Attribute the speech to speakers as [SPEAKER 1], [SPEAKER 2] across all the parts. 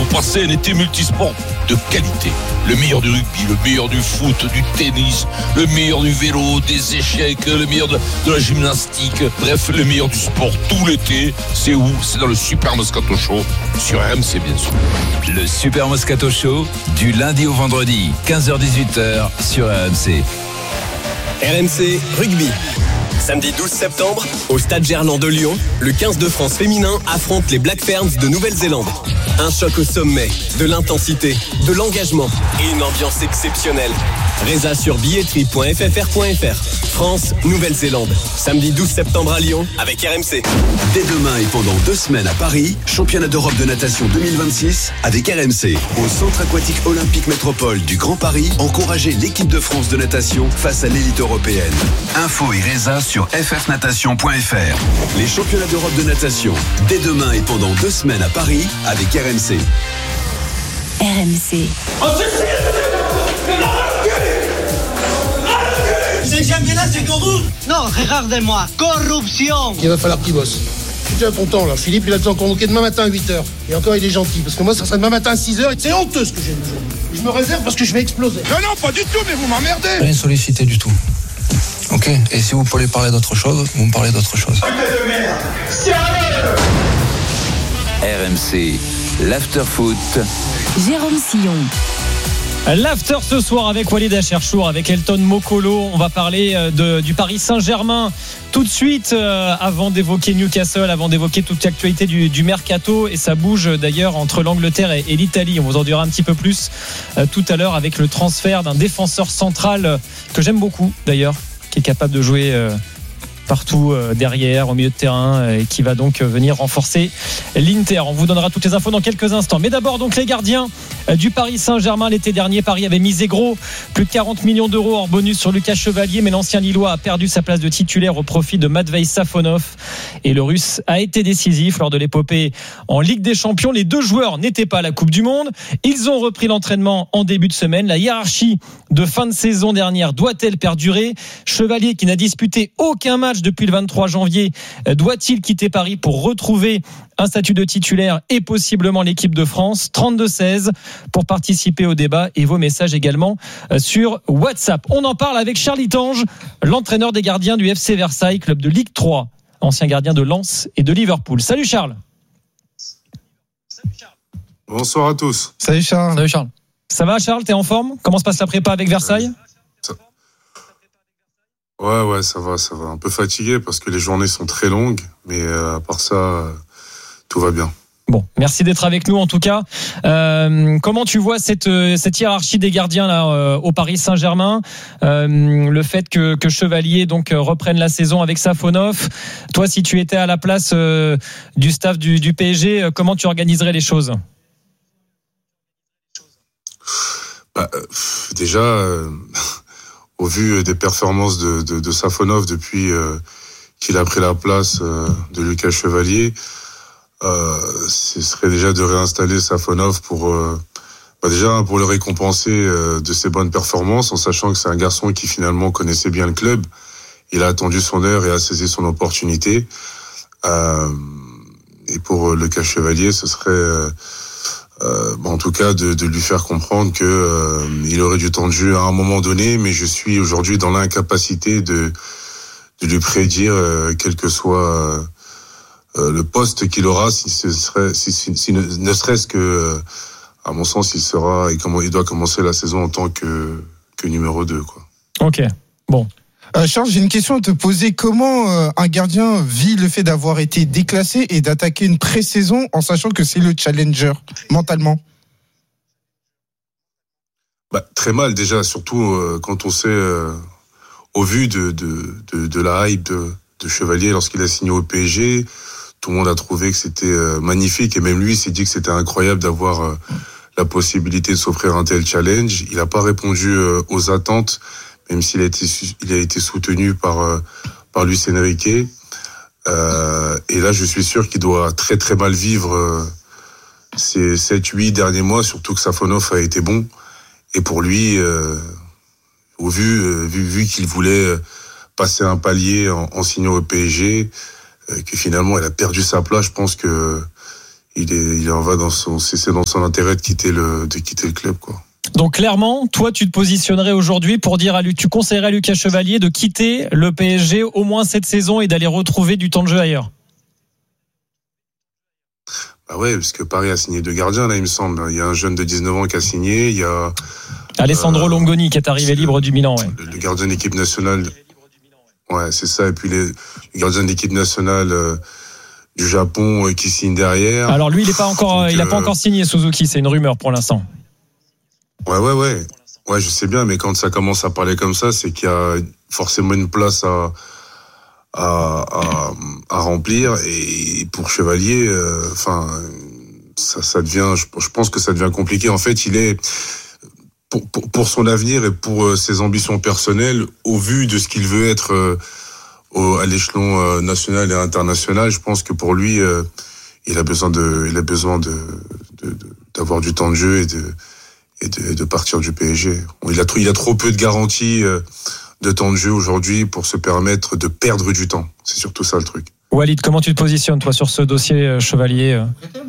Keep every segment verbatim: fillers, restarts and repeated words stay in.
[SPEAKER 1] pour passer un été multisport de qualité. Le meilleur du rugby, le meilleur du foot, du tennis, le meilleur du vélo, des échecs, le meilleur de, de la gymnastique. Bref, le meilleur du sport tout l'été. C'est où? C'est dans le Super Moscato Show sur R M C, bien sûr.
[SPEAKER 2] Le Super Moscato Show, du lundi au vendredi, quinze heures dix-huit heures sur R M C.
[SPEAKER 3] R M C Rugby. Samedi douze septembre, au Stade Gerland de Lyon, le quinze de France féminin affronte les Black Ferns de Nouvelle-Zélande. Un choc au sommet, de l'intensité, de l'engagement et une ambiance exceptionnelle. Résa sur billetterie point f f r point f r. France, Nouvelle-Zélande. Samedi douze septembre à Lyon avec R M C.
[SPEAKER 4] Dès demain et pendant deux semaines à Paris, championnat d'Europe de natation deux mille vingt-six avec R M C. Au Centre aquatique olympique métropole du Grand Paris, encouragez l'équipe de France de natation face à l'élite européenne. Info et Résa sur f f natation point f r. Les championnats d'Europe de natation, dès demain et pendant deux semaines à Paris avec R M C.
[SPEAKER 5] R M C.
[SPEAKER 6] C'est championnat, c'est corruption. Non, regardez-moi, corruption.
[SPEAKER 7] Il va falloir qu'il bosse. Je suis déjà content là. Philippe, il a besoin de convoquer demain matin à huit heures. Et encore, il est gentil. Parce que moi, ça sera demain matin à six heures. C'est honteux ce que j'ai dit. Je me réserve parce que je vais exploser.
[SPEAKER 8] Non, non, pas du tout, mais vous m'emmerdez.
[SPEAKER 9] Rien sollicité du tout. Ok. Et si vous voulez parler d'autre chose, vous me parlez d'autre chose.
[SPEAKER 8] Putain de merde.
[SPEAKER 2] R M C, l'after-foot.
[SPEAKER 5] Jérôme Sillon.
[SPEAKER 10] L'after ce soir avec Walid Acharchour, avec Elton Mokolo. On va parler de, du Paris Saint-Germain tout de suite, euh, avant d'évoquer Newcastle, avant d'évoquer toute l'actualité du, du mercato. Et ça bouge d'ailleurs entre l'Angleterre et, et l'Italie. On vous en dira un petit peu plus euh, tout à l'heure avec le transfert d'un défenseur central euh, que j'aime beaucoup d'ailleurs, qui est capable de jouer euh, partout euh, derrière, au milieu de terrain, euh, et qui va donc euh, venir renforcer l'Inter. On vous donnera toutes les infos dans quelques instants. Mais d'abord donc les gardiens euh, du Paris Saint-Germain. L'été dernier, Paris avait misé gros, plus de quarante millions d'euros hors bonus sur Lucas Chevalier, mais l'ancien Lillois a perdu sa place de titulaire au profit de Matvei Safonov, et le Russe a été décisif lors de l'épopée en Ligue des Champions. Les deux joueurs n'étaient pas à la Coupe du Monde. Ils ont repris l'entraînement en début de semaine. La hiérarchie de fin de saison dernière doit-elle perdurer? Chevalier, qui n'a disputé aucun match depuis le vingt-trois janvier, doit-il quitter Paris pour retrouver un statut de titulaire et possiblement l'équipe de France? Trente-deux seize pour participer au débat et vos messages également sur WhatsApp. On en parle avec Charlie Tange, l'entraîneur des gardiens du F C Versailles, club de Ligue trois, ancien gardien de Lens et de Liverpool. Salut Charles.
[SPEAKER 11] Bonsoir à tous.
[SPEAKER 9] Salut Charles.
[SPEAKER 10] Salut Charles. Ça va Charles, t'es en forme? Comment se passe la prépa avec Versailles?
[SPEAKER 11] Ça... Ouais, ouais, ça va, ça va. Un peu fatigué parce que les journées sont très longues, mais euh, à part ça, euh, tout va bien.
[SPEAKER 10] Bon, merci d'être avec nous en tout cas. Euh, comment tu vois cette, cette hiérarchie des gardiens là euh, au Paris Saint-Germain, euh, le fait que, que Chevalier donc reprenne la saison avec Safonov. Toi, si tu étais à la place euh, du staff du, du P S G, comment tu organiserais les choses?
[SPEAKER 11] Bah, déjà, euh, au vu des performances de, de, de Safonov depuis euh, qu'il a pris la place euh, de Lucas Chevalier, euh, ce serait déjà de réinstaller Safonov pour, euh, bah déjà pour le récompenser euh, de ses bonnes performances, en sachant que c'est un garçon qui finalement connaissait bien le club. Il a attendu son heure et a saisi son opportunité. Euh, et pour Lucas Chevalier, ce serait euh, Euh, bon, en tout cas de, de lui faire comprendre que euh, il aurait du temps de jeu à un moment donné, mais je suis aujourd'hui dans l'incapacité de de lui prédire euh, quel que soit euh, le poste qu'il aura, si ce serait si, si, si ne, ne serait-ce que euh, à mon sens il sera et comment il doit commencer la saison en tant que que numéro deux, quoi.
[SPEAKER 10] Ok, bon.
[SPEAKER 9] Euh, Charles, j'ai une question à te poser. Comment euh, un gardien vit le fait d'avoir été déclassé et d'attaquer une pré-saison en sachant que c'est le challenger, mentalement?
[SPEAKER 11] Bah, très mal déjà, surtout euh, quand on sait, euh, au vu de, de, de, de la hype de, de Chevalier lorsqu'il a signé au P S G, tout le monde a trouvé que c'était euh, magnifique, et même lui s'est dit que c'était incroyable d'avoir euh, la possibilité de s'offrir un tel challenge. Il n'a pas répondu euh, aux attentes, même s'il a été, il a été soutenu par, euh, par Luis Enrique. Euh, et là, je suis sûr qu'il doit très très mal vivre euh, ces sept huit derniers mois, surtout que Safonov a été bon. Et pour lui, euh, au vu, euh, vu, vu qu'il voulait passer un palier en, en signant au P S G, euh, que finalement il a perdu sa place, je pense que il est, il en va dans son, c'est dans son intérêt de quitter le, de quitter le club, quoi.
[SPEAKER 10] Donc clairement, toi, tu te positionnerais aujourd'hui pour dire à lui, tu conseillerais à Lucas Chevalier de quitter le P S G au moins cette saison et d'aller retrouver du temps de jeu ailleurs.
[SPEAKER 11] Bah ouais, parce que Paris a signé deux gardiens, là, il me semble. Il y a un jeune de dix-neuf ans qui a signé, il y a
[SPEAKER 10] Alessandro euh, Longoni qui est arrivé libre du Milan, ouais.
[SPEAKER 11] Le, le gardien d'équipe nationale. Ouais, c'est ça. Et puis les, les gardiens d'équipe nationale euh, du Japon euh, qui signent derrière.
[SPEAKER 10] Alors lui, il est pas encore, Donc, il a euh, pas encore signé Suzuki, c'est une rumeur pour l'instant.
[SPEAKER 11] Ouais, ouais, ouais. Ouais, je sais bien, mais quand ça commence à parler comme ça, c'est qu'il y a forcément une place à, à, à, à remplir. Et pour Chevalier, enfin, euh, ça, ça devient, je, je pense que ça devient compliqué. En fait, il est, pour, pour, pour son avenir et pour ses ambitions personnelles, au vu de ce qu'il veut être euh, au, à l'échelon euh, national et international, je pense que pour lui, euh, il a besoin de, il a besoin de, de, de d'avoir du temps de jeu et de Et de, de partir du P S G. Il a, il a trop peu de garanties de temps de jeu aujourd'hui pour se permettre de perdre du temps. C'est surtout ça le truc.
[SPEAKER 10] Walid, comment tu te positionnes toi sur ce dossier Chevalier?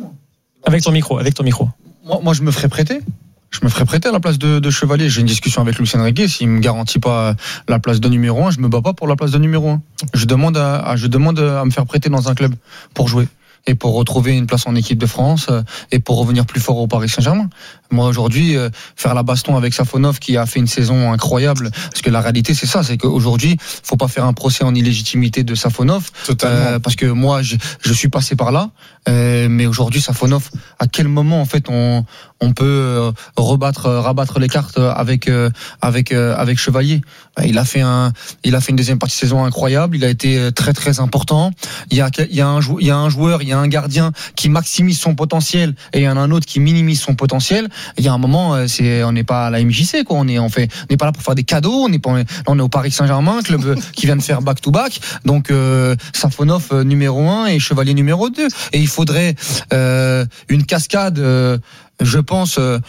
[SPEAKER 10] Avec ton micro, avec ton micro.
[SPEAKER 12] Moi, moi je me ferais prêter. Je me ferais prêter à la place de, de Chevalier. J'ai une discussion avec Luis Enrique. S'il me garantit pas la place de numéro un, je me bats pas pour la place de numéro un. Je demande à, à je demande à me faire prêter dans un club pour jouer. Et pour retrouver une place en équipe de France et pour revenir plus fort au Paris Saint-Germain. Moi aujourd'hui, faire la baston avec Safonov qui a fait une saison incroyable, parce que la réalité c'est ça, c'est qu'aujourd'hui, faut pas faire un procès en illégitimité de Safonov, euh, parce que moi je, je suis passé par là, euh, mais aujourd'hui Safonov, à quel moment en fait on on peut rebattre rabattre les cartes avec avec avec Chevalier? Il a fait un il a fait une deuxième partie de saison incroyable, il a été très très important. Il y a il y a un il y a un joueur, il y a un gardien qui maximise son potentiel et il y en a un autre qui minimise son potentiel. Il y a un moment, c'est on n'est pas à la M J C quoi, on est on fait on n'est pas là pour faire des cadeaux, on est pas là, on est au Paris Saint-Germain, club qui vient de faire back to back. Donc euh, Safonov euh, numéro un et Chevalier numéro deux, et il faudrait euh, une cascade euh, je pense euh,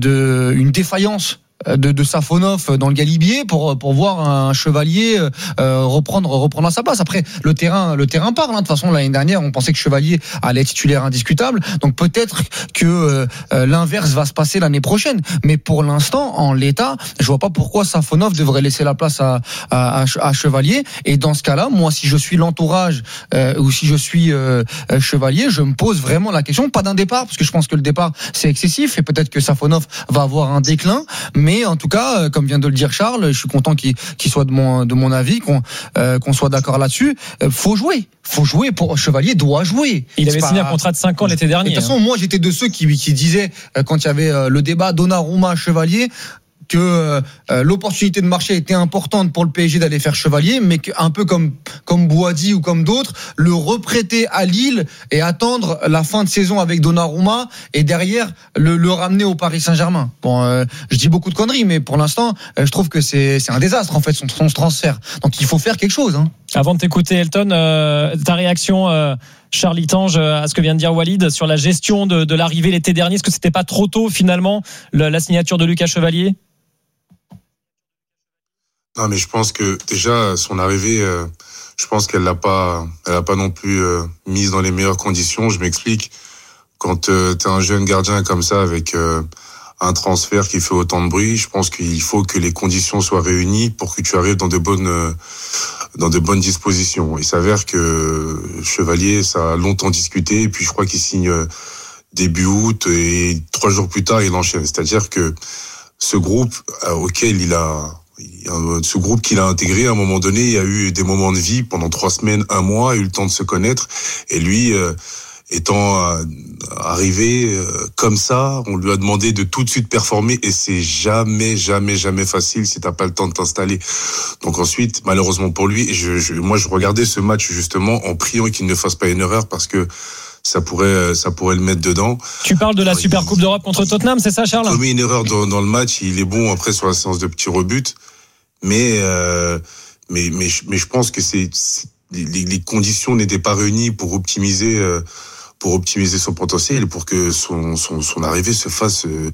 [SPEAKER 12] de une défaillance de, de Safonov dans le Galibier pour pour voir un Chevalier euh, reprendre reprendre à sa place. Après le terrain le terrain parle. Hein. De toute façon l'année dernière on pensait que Chevalier allait être titulaire indiscutable. Donc peut-être que euh, l'inverse va se passer l'année prochaine. Mais pour l'instant en l'état, je vois pas pourquoi Safonov devrait laisser la place à à, à Chevalier. Et dans ce cas-là, moi si je suis l'entourage euh, ou si je suis euh, Chevalier, je me pose vraiment la question, pas d'un départ parce que je pense que le départ c'est excessif et peut-être que Safonov va avoir un déclin. Mais Mais en tout cas, comme vient de le dire Charles, je suis content qu'il, qu'il soit de mon, de mon avis, qu'on, euh, qu'on soit d'accord là-dessus. Euh, faut jouer, faut jouer. Pour Chevalier doit jouer.
[SPEAKER 10] Il
[SPEAKER 12] c'est
[SPEAKER 10] avait
[SPEAKER 12] pas...
[SPEAKER 10] signé un contrat de cinq ans l'été dernier.
[SPEAKER 12] De toute façon, hein. Moi, j'étais de ceux qui, qui disaient quand il y avait le débat Donnarumma Chevalier, que euh, l'opportunité de marché était importante pour le P S G d'aller faire Chevalier, mais qu'un peu comme comme Boadi ou comme d'autres, le reprêter à Lille et attendre la fin de saison avec Donnarumma et derrière le, le ramener au Paris Saint-Germain. Bon, euh, je dis beaucoup de conneries, mais pour l'instant, euh, je trouve que c'est c'est un désastre en fait son, son transfert. Donc il faut faire quelque chose. Hein.
[SPEAKER 10] Avant de t'écouter, Elton, euh, ta réaction. Euh... Charlie Tange, à ce que vient de dire Walid sur la gestion de, de l'arrivée l'été dernier, est-ce que c'était pas trop tôt finalement la, la signature de Lucas Chevalier?
[SPEAKER 11] Non, mais je pense que déjà son arrivée, euh, je pense qu'elle l'a pas, elle a pas non plus euh, mise dans les meilleures conditions. Je m'explique. Quand euh, t'es un jeune gardien comme ça avec euh, un transfert qui fait autant de bruit, je pense qu'il faut que les conditions soient réunies pour que tu arrives dans de bonnes euh, dans de bonnes dispositions. Il s'avère que Chevalier, ça a longtemps discuté, et puis je crois qu'il signe début août, et trois jours plus tard, il enchaîne. C'est-à-dire que ce groupe auquel il a, ce groupe qu'il a intégré, à un moment donné, il y a eu des moments de vie pendant trois semaines, un mois, il a eu le temps de se connaître, et lui, étant arrivé comme ça, on lui a demandé de tout de suite performer, et c'est jamais, jamais, jamais facile si t'as pas le temps de t'installer. Donc ensuite, malheureusement pour lui, je, je, moi je regardais ce match justement en priant qu'il ne fasse pas une erreur, parce que ça pourrait, ça pourrait le mettre dedans.
[SPEAKER 10] Tu parles de la Super Coupe d'Europe contre Tottenham, c'est ça, Charles?
[SPEAKER 11] Il commet une erreur dans, dans le match, il est bon après sur la séance de petits rebuts, mais euh, mais mais mais je pense que c'est, c'est les, les conditions n'étaient pas réunies pour optimiser. Euh, pour optimiser son potentiel et pour que son, son, son arrivée se fasse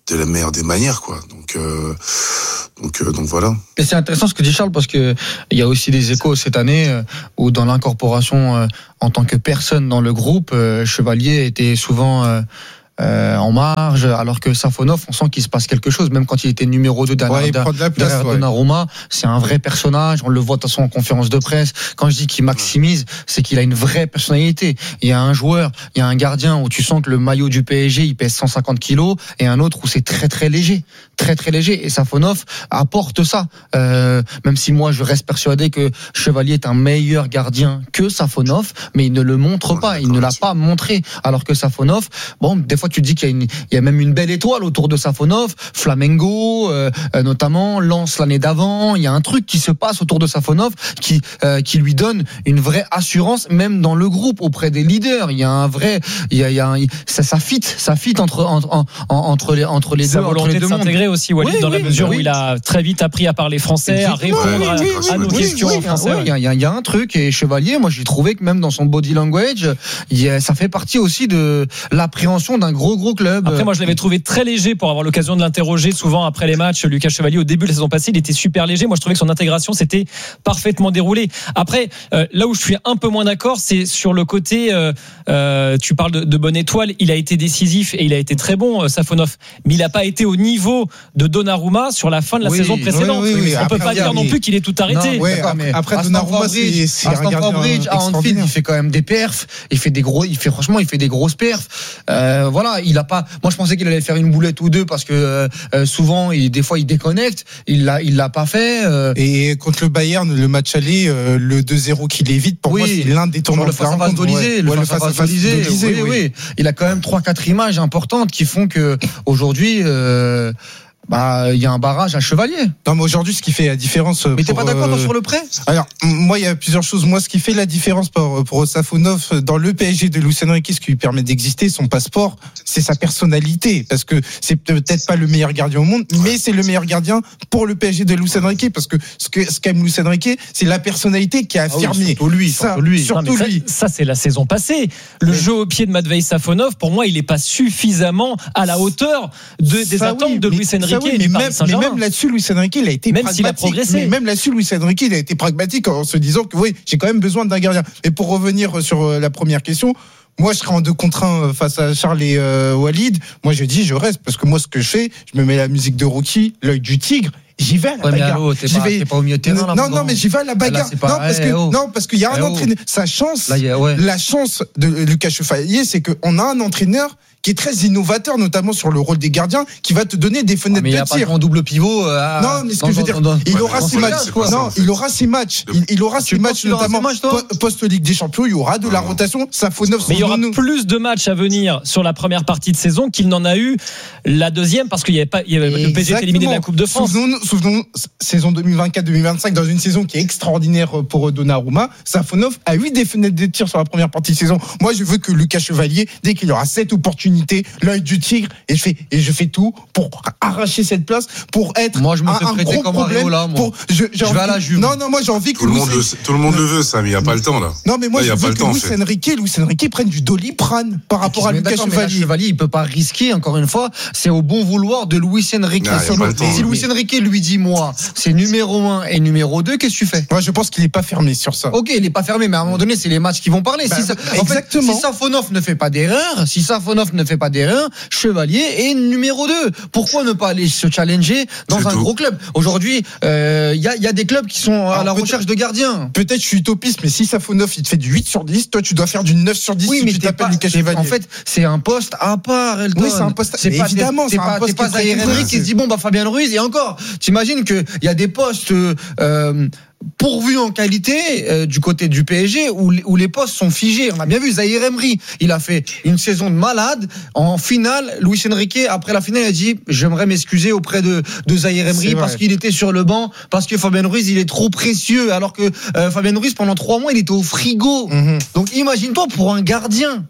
[SPEAKER 11] de la meilleure des manières, quoi. Donc, euh, donc, euh, donc voilà.
[SPEAKER 12] Et c'est intéressant ce que dit Charles parce que il y a aussi des échos cette année euh, où dans l'incorporation euh, en tant que personne dans le groupe, euh, Chevalier était souvent euh, Euh, en marge, alors que Safonov, on sent qu'il se passe quelque chose, même quand il était numéro deux derrière, ouais, derrière, derrière ouais. Donnarumma, c'est un vrai personnage, on le voit de toute façon en conférence de presse. Quand je dis qu'il maximise, c'est qu'il a une vraie personnalité. Il y a un joueur, il y a un gardien où tu sens que le maillot du P S G, il pèse cent cinquante kilos, et un autre où c'est très très léger, très très léger, et Safonov apporte ça, euh, même si moi je reste persuadé que Chevalier est un meilleur gardien que Safonov, mais il ne le montre pas, il ne l'a pas montré, alors que Safonov, bon, des fois tu te dis qu'il y a, une, il y a même une belle étoile autour de Safonov, Flamengo euh, notamment, Lens l'année d'avant, il y a un truc qui se passe autour de Safonov qui, euh, qui lui donne une vraie assurance, même dans le groupe, auprès des leaders, il y a un vrai, il y a, il y a un, ça, ça fit, ça fit entre, entre, entre, entre les, entre les
[SPEAKER 10] Sa
[SPEAKER 12] deux,
[SPEAKER 10] volonté
[SPEAKER 12] entre les deux
[SPEAKER 10] de s'intégrer
[SPEAKER 12] mondes.
[SPEAKER 10] aussi, Walid, oui, dans oui, la mesure oui. où il a très vite appris à parler français, à répondre oui, à, oui, oui, à nos oui, questions oui, en français.
[SPEAKER 12] Il ouais. y, y, y a un truc, et Chevalier, moi j'ai trouvé que même dans son body language, y a, ça fait partie aussi de l'appréhension d'un gros gros club.
[SPEAKER 10] Après moi je l'avais trouvé très léger pour avoir l'occasion de l'interroger souvent après les matchs. Lucas Chevalier au début de la saison passée il était super léger. Moi je trouvais que son intégration s'était parfaitement déroulée. Après euh, là où je suis un peu moins d'accord, c'est sur le côté euh, euh, tu parles de, de bonne étoile, il a été décisif et il a été très bon, euh, Safonov, mais il n'a pas été au niveau de Donnarumma sur la fin de la oui, saison précédente. Oui, oui, oui. On ne peut pas dire non plus qu'il est tout arrêté.
[SPEAKER 12] Non, ouais, après, après Donnarumma c'est, c'est un gardien Bridge, à Anfield il fait quand même des perfs, il fait des gros, il fait franchement il fait des grosses perfs. Euh, voilà, il a pas. Moi je pensais qu'il allait faire une boulette ou deux parce que euh, souvent il, des fois il déconnecte, il l'a il l'a pas fait euh...
[SPEAKER 9] et contre le Bayern le match aller euh, le deux zéro qu'il évite pour oui, moi c'est l'un des tournants
[SPEAKER 12] le face à face d'Olysée, le face à face d'Olysée, oui, oui, il a quand même trois quatre images importantes qui font que aujourd'hui euh, bah il y a un barrage à Chevalier.
[SPEAKER 9] Non mais aujourd'hui ce qui fait la différence.
[SPEAKER 12] Mais t'es pas d'accord euh... sur le prêt?
[SPEAKER 9] Alors moi il y a plusieurs choses. Moi ce qui fait la différence pour pour Safonov dans le P S G de Luis Enrique, ce qui lui permet d'exister, son passeport, c'est sa personnalité. Parce que c'est peut-être pas le meilleur gardien au monde, mais c'est le meilleur gardien pour le P S G de Luis Enrique, parce que ce que ce qu'aime Luis Enrique, c'est la personnalité qui a affirmé. Ah oui,
[SPEAKER 12] surtout lui,
[SPEAKER 9] ça,
[SPEAKER 12] surtout lui.
[SPEAKER 9] Surtout
[SPEAKER 10] non,
[SPEAKER 9] lui.
[SPEAKER 10] Ça, ça c'est la saison passée. Le mais... jeu au pied de Matvei Safonov, pour moi, il est pas suffisamment à la hauteur de, des
[SPEAKER 9] ça,
[SPEAKER 10] attentes
[SPEAKER 9] oui,
[SPEAKER 10] de Luis Enrique.
[SPEAKER 9] Oui, mais même, mais même là-dessus, Luis Enrique, il a été
[SPEAKER 10] même
[SPEAKER 9] pragmatique.
[SPEAKER 10] S'il a progressé.
[SPEAKER 9] Mais même là-dessus, Luis Enrique, il a été pragmatique en se disant que oui, j'ai quand même besoin d'un gardien. Et pour revenir sur la première question, moi, je serais en deux contre un face à Charles et euh, Walid. Moi, je dis, je reste, parce que moi, ce que je fais, je me mets la musique de Rocky, l'œil du tigre. J'y vais à la
[SPEAKER 12] ouais,
[SPEAKER 9] bagarre.
[SPEAKER 12] Allô, t'es, pas,
[SPEAKER 9] vais...
[SPEAKER 12] t'es pas au milieu de terrain là.
[SPEAKER 9] Non, non, mais j'y vais à la bagarre. Là, pas... non, parce que, oh. non, parce qu'il y a un eh entraîneur. Oh. Sa chance, là, a, ouais. la chance de Lucas Chevalier, c'est qu'on a un entraîneur qui est très innovateur, notamment sur le rôle des gardiens, qui va te donner des fenêtres ah, mais de tir.
[SPEAKER 12] Mais il y a pas en double pivot. Euh,
[SPEAKER 9] non, mais ce que je veux dire, dans, il, ouais, aura ses matchs, quoi, non, il aura ses matchs. Il, il aura ses matchs, notamment post-Ligue des Champions. Il y aura de la rotation. Safonov.
[SPEAKER 10] Mais il y aura plus de matchs à venir sur la première partie de saison qu'il n'en a eu la deuxième, parce qu'il y avait pas, il y avait le P S G était éliminé de la Coupe de France.
[SPEAKER 9] Souvenons, souvenons, saison deux mille vingt-quatre deux mille vingt-cinq, dans une saison qui est extraordinaire pour Donnarumma, Safonov a eu des fenêtres de tir sur la première partie de saison. Moi, je veux que Lucas Chevalier, dès qu'il aura cette opportunité, l'œil du tigre, et je fais et je fais tout pour arracher cette place, pour être
[SPEAKER 12] moi je me
[SPEAKER 9] un,
[SPEAKER 12] fais
[SPEAKER 9] un
[SPEAKER 12] prêter
[SPEAKER 9] gros
[SPEAKER 12] comme
[SPEAKER 9] problème.
[SPEAKER 12] Areola, moi.
[SPEAKER 9] Pour, je,
[SPEAKER 12] je
[SPEAKER 9] envie,
[SPEAKER 12] vais à la Juve.
[SPEAKER 9] Non non, moi j'ai envie que
[SPEAKER 11] tout le monde le, tout le monde le veut, ça, mais il y a pas le temps là.
[SPEAKER 9] Non mais moi
[SPEAKER 11] là,
[SPEAKER 9] je veux
[SPEAKER 11] que
[SPEAKER 9] Luis Enrique, Luis Enrique prenne du Doliprane par rapport à Lucas Chevalier.
[SPEAKER 12] Chevalier, il peut pas risquer. Encore une fois, c'est au bon vouloir de Luis Enrique.
[SPEAKER 11] Ah,
[SPEAKER 12] si Luis Enrique lui dit moi, c'est numéro un et numéro deux, qu'est-ce que tu fais?
[SPEAKER 9] Moi je pense qu'il est pas fermé sur ça.
[SPEAKER 12] Ok, il est pas fermé, mais à un moment donné, c'est les matchs qui vont parler.
[SPEAKER 9] Bah,
[SPEAKER 12] si ça,
[SPEAKER 9] exactement.
[SPEAKER 12] En fait, si Safonov ne fait pas d'erreur, si Safonov ne fait pas d'erreur, Chevalier est numéro deux. Pourquoi ne pas aller se challenger dans c'est un tout. Gros club? Aujourd'hui, il euh, y, a, y a des clubs qui sont à Alors, la recherche de gardiens.
[SPEAKER 9] Peut-être je suis utopiste, mais si Safonov il te fait du huit sur dix, toi tu dois faire du neuf sur dix.
[SPEAKER 12] Oui,
[SPEAKER 9] si
[SPEAKER 12] mais
[SPEAKER 9] tu t'appelles
[SPEAKER 12] pas,
[SPEAKER 9] Lucas Chevalier.
[SPEAKER 12] En fait, c'est un poste à part, Elton.
[SPEAKER 9] Oui, c'est un poste.
[SPEAKER 12] C'est pas,
[SPEAKER 9] évidemment,
[SPEAKER 12] t'es,
[SPEAKER 9] c'est
[SPEAKER 12] pas,
[SPEAKER 9] un poste.
[SPEAKER 12] T'es pas Zaïre Emery qui se dit bon bah Fabien Ruiz et encore. T'imagines que il y a des postes. Euh, pourvu en qualité euh, du côté du P S G où, où les postes sont figés. On a bien vu Zaïre Emery, il a fait une saison de malade. En finale, Luis Enrique, après la finale, il a dit j'aimerais m'excuser auprès de, de Zaïre Emery parce qu'il était sur le banc, parce que Fabien Ruiz il est trop précieux, alors que euh, Fabien Ruiz pendant trois mois il était au frigo. Mm-hmm. Donc imagine-toi pour un gardien.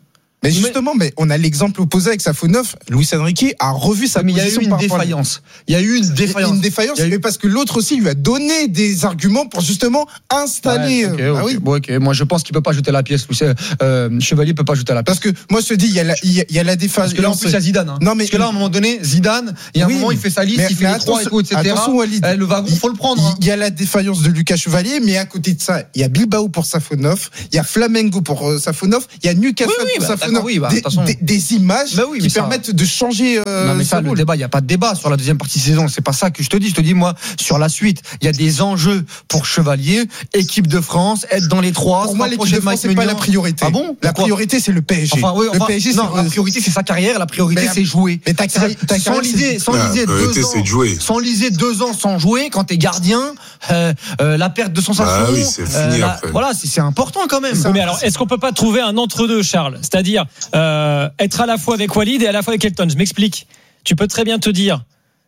[SPEAKER 9] Mais justement, mais on a l'exemple opposé avec Safonov. Luis Enrique a revu sa
[SPEAKER 12] mais
[SPEAKER 9] position.
[SPEAKER 12] Il y a eu une défaillance. Il y a eu une défaillance.
[SPEAKER 9] Une défaillance, mais parce que l'autre aussi lui a donné des arguments pour justement installer.
[SPEAKER 12] Ouais, okay,
[SPEAKER 9] ah
[SPEAKER 12] okay.
[SPEAKER 9] oui.
[SPEAKER 12] Bon, okay. Moi, je pense qu'il peut pas jeter la pièce. Euh, Chevalier peut pas jeter la pièce.
[SPEAKER 9] Parce que moi, je te dis, il y a la, il y a, il y a la défaillance.
[SPEAKER 12] Parce que là, en plus, il y a Zidane. Hein.
[SPEAKER 9] Non, mais
[SPEAKER 12] parce que là, à un moment donné, Zidane, il y a un oui, moment, il fait sa liste, mais, il fait les trois et tout, et cetera.
[SPEAKER 9] Attention, Walid.
[SPEAKER 12] Eh, le wagon, faut le prendre. Hein.
[SPEAKER 9] Il y a la défaillance de Lucas Chevalier, mais à côté de ça, il y a Bilbao pour Safonov, il y a Flamengo pour euh, Safonov, il y a Newcastle
[SPEAKER 12] oui, oui,
[SPEAKER 9] pour
[SPEAKER 12] bah,
[SPEAKER 9] Safonov.
[SPEAKER 12] Oui, bah,
[SPEAKER 9] des, des, des images bah oui, qui permettent ça... de changer. Euh,
[SPEAKER 12] non, mais ça, le rôle. débat, il n'y a pas de débat sur la deuxième partie de saison. C'est pas ça que je te dis. Je te dis, moi, sur la suite, il y a des enjeux pour Chevalier, équipe de France, être dans les trois.
[SPEAKER 9] Pour moi, l'équipe de France, c'est pas la priorité.
[SPEAKER 12] Ah bon?
[SPEAKER 9] La priorité, c'est le P S G.
[SPEAKER 12] Enfin, oui, enfin,
[SPEAKER 9] le P S G,
[SPEAKER 12] non, la priorité, c'est sa carrière. La priorité, c'est jouer.
[SPEAKER 9] Mais ta
[SPEAKER 12] sans liser, sans liser deux ans, sans liser deux ans sans jouer, quand t'es gardien, euh, euh, la perte de sensation.
[SPEAKER 11] Ah oui, c'est fini
[SPEAKER 12] euh,
[SPEAKER 11] après.
[SPEAKER 12] Voilà, c'est, c'est important quand même.
[SPEAKER 10] Oui, mais alors, est-ce qu'on peut pas trouver un entre-deux, Charles? C'est-à-dire euh, être à la fois avec Walid et à la fois avec Elton. Je m'explique. Tu peux très bien te dire,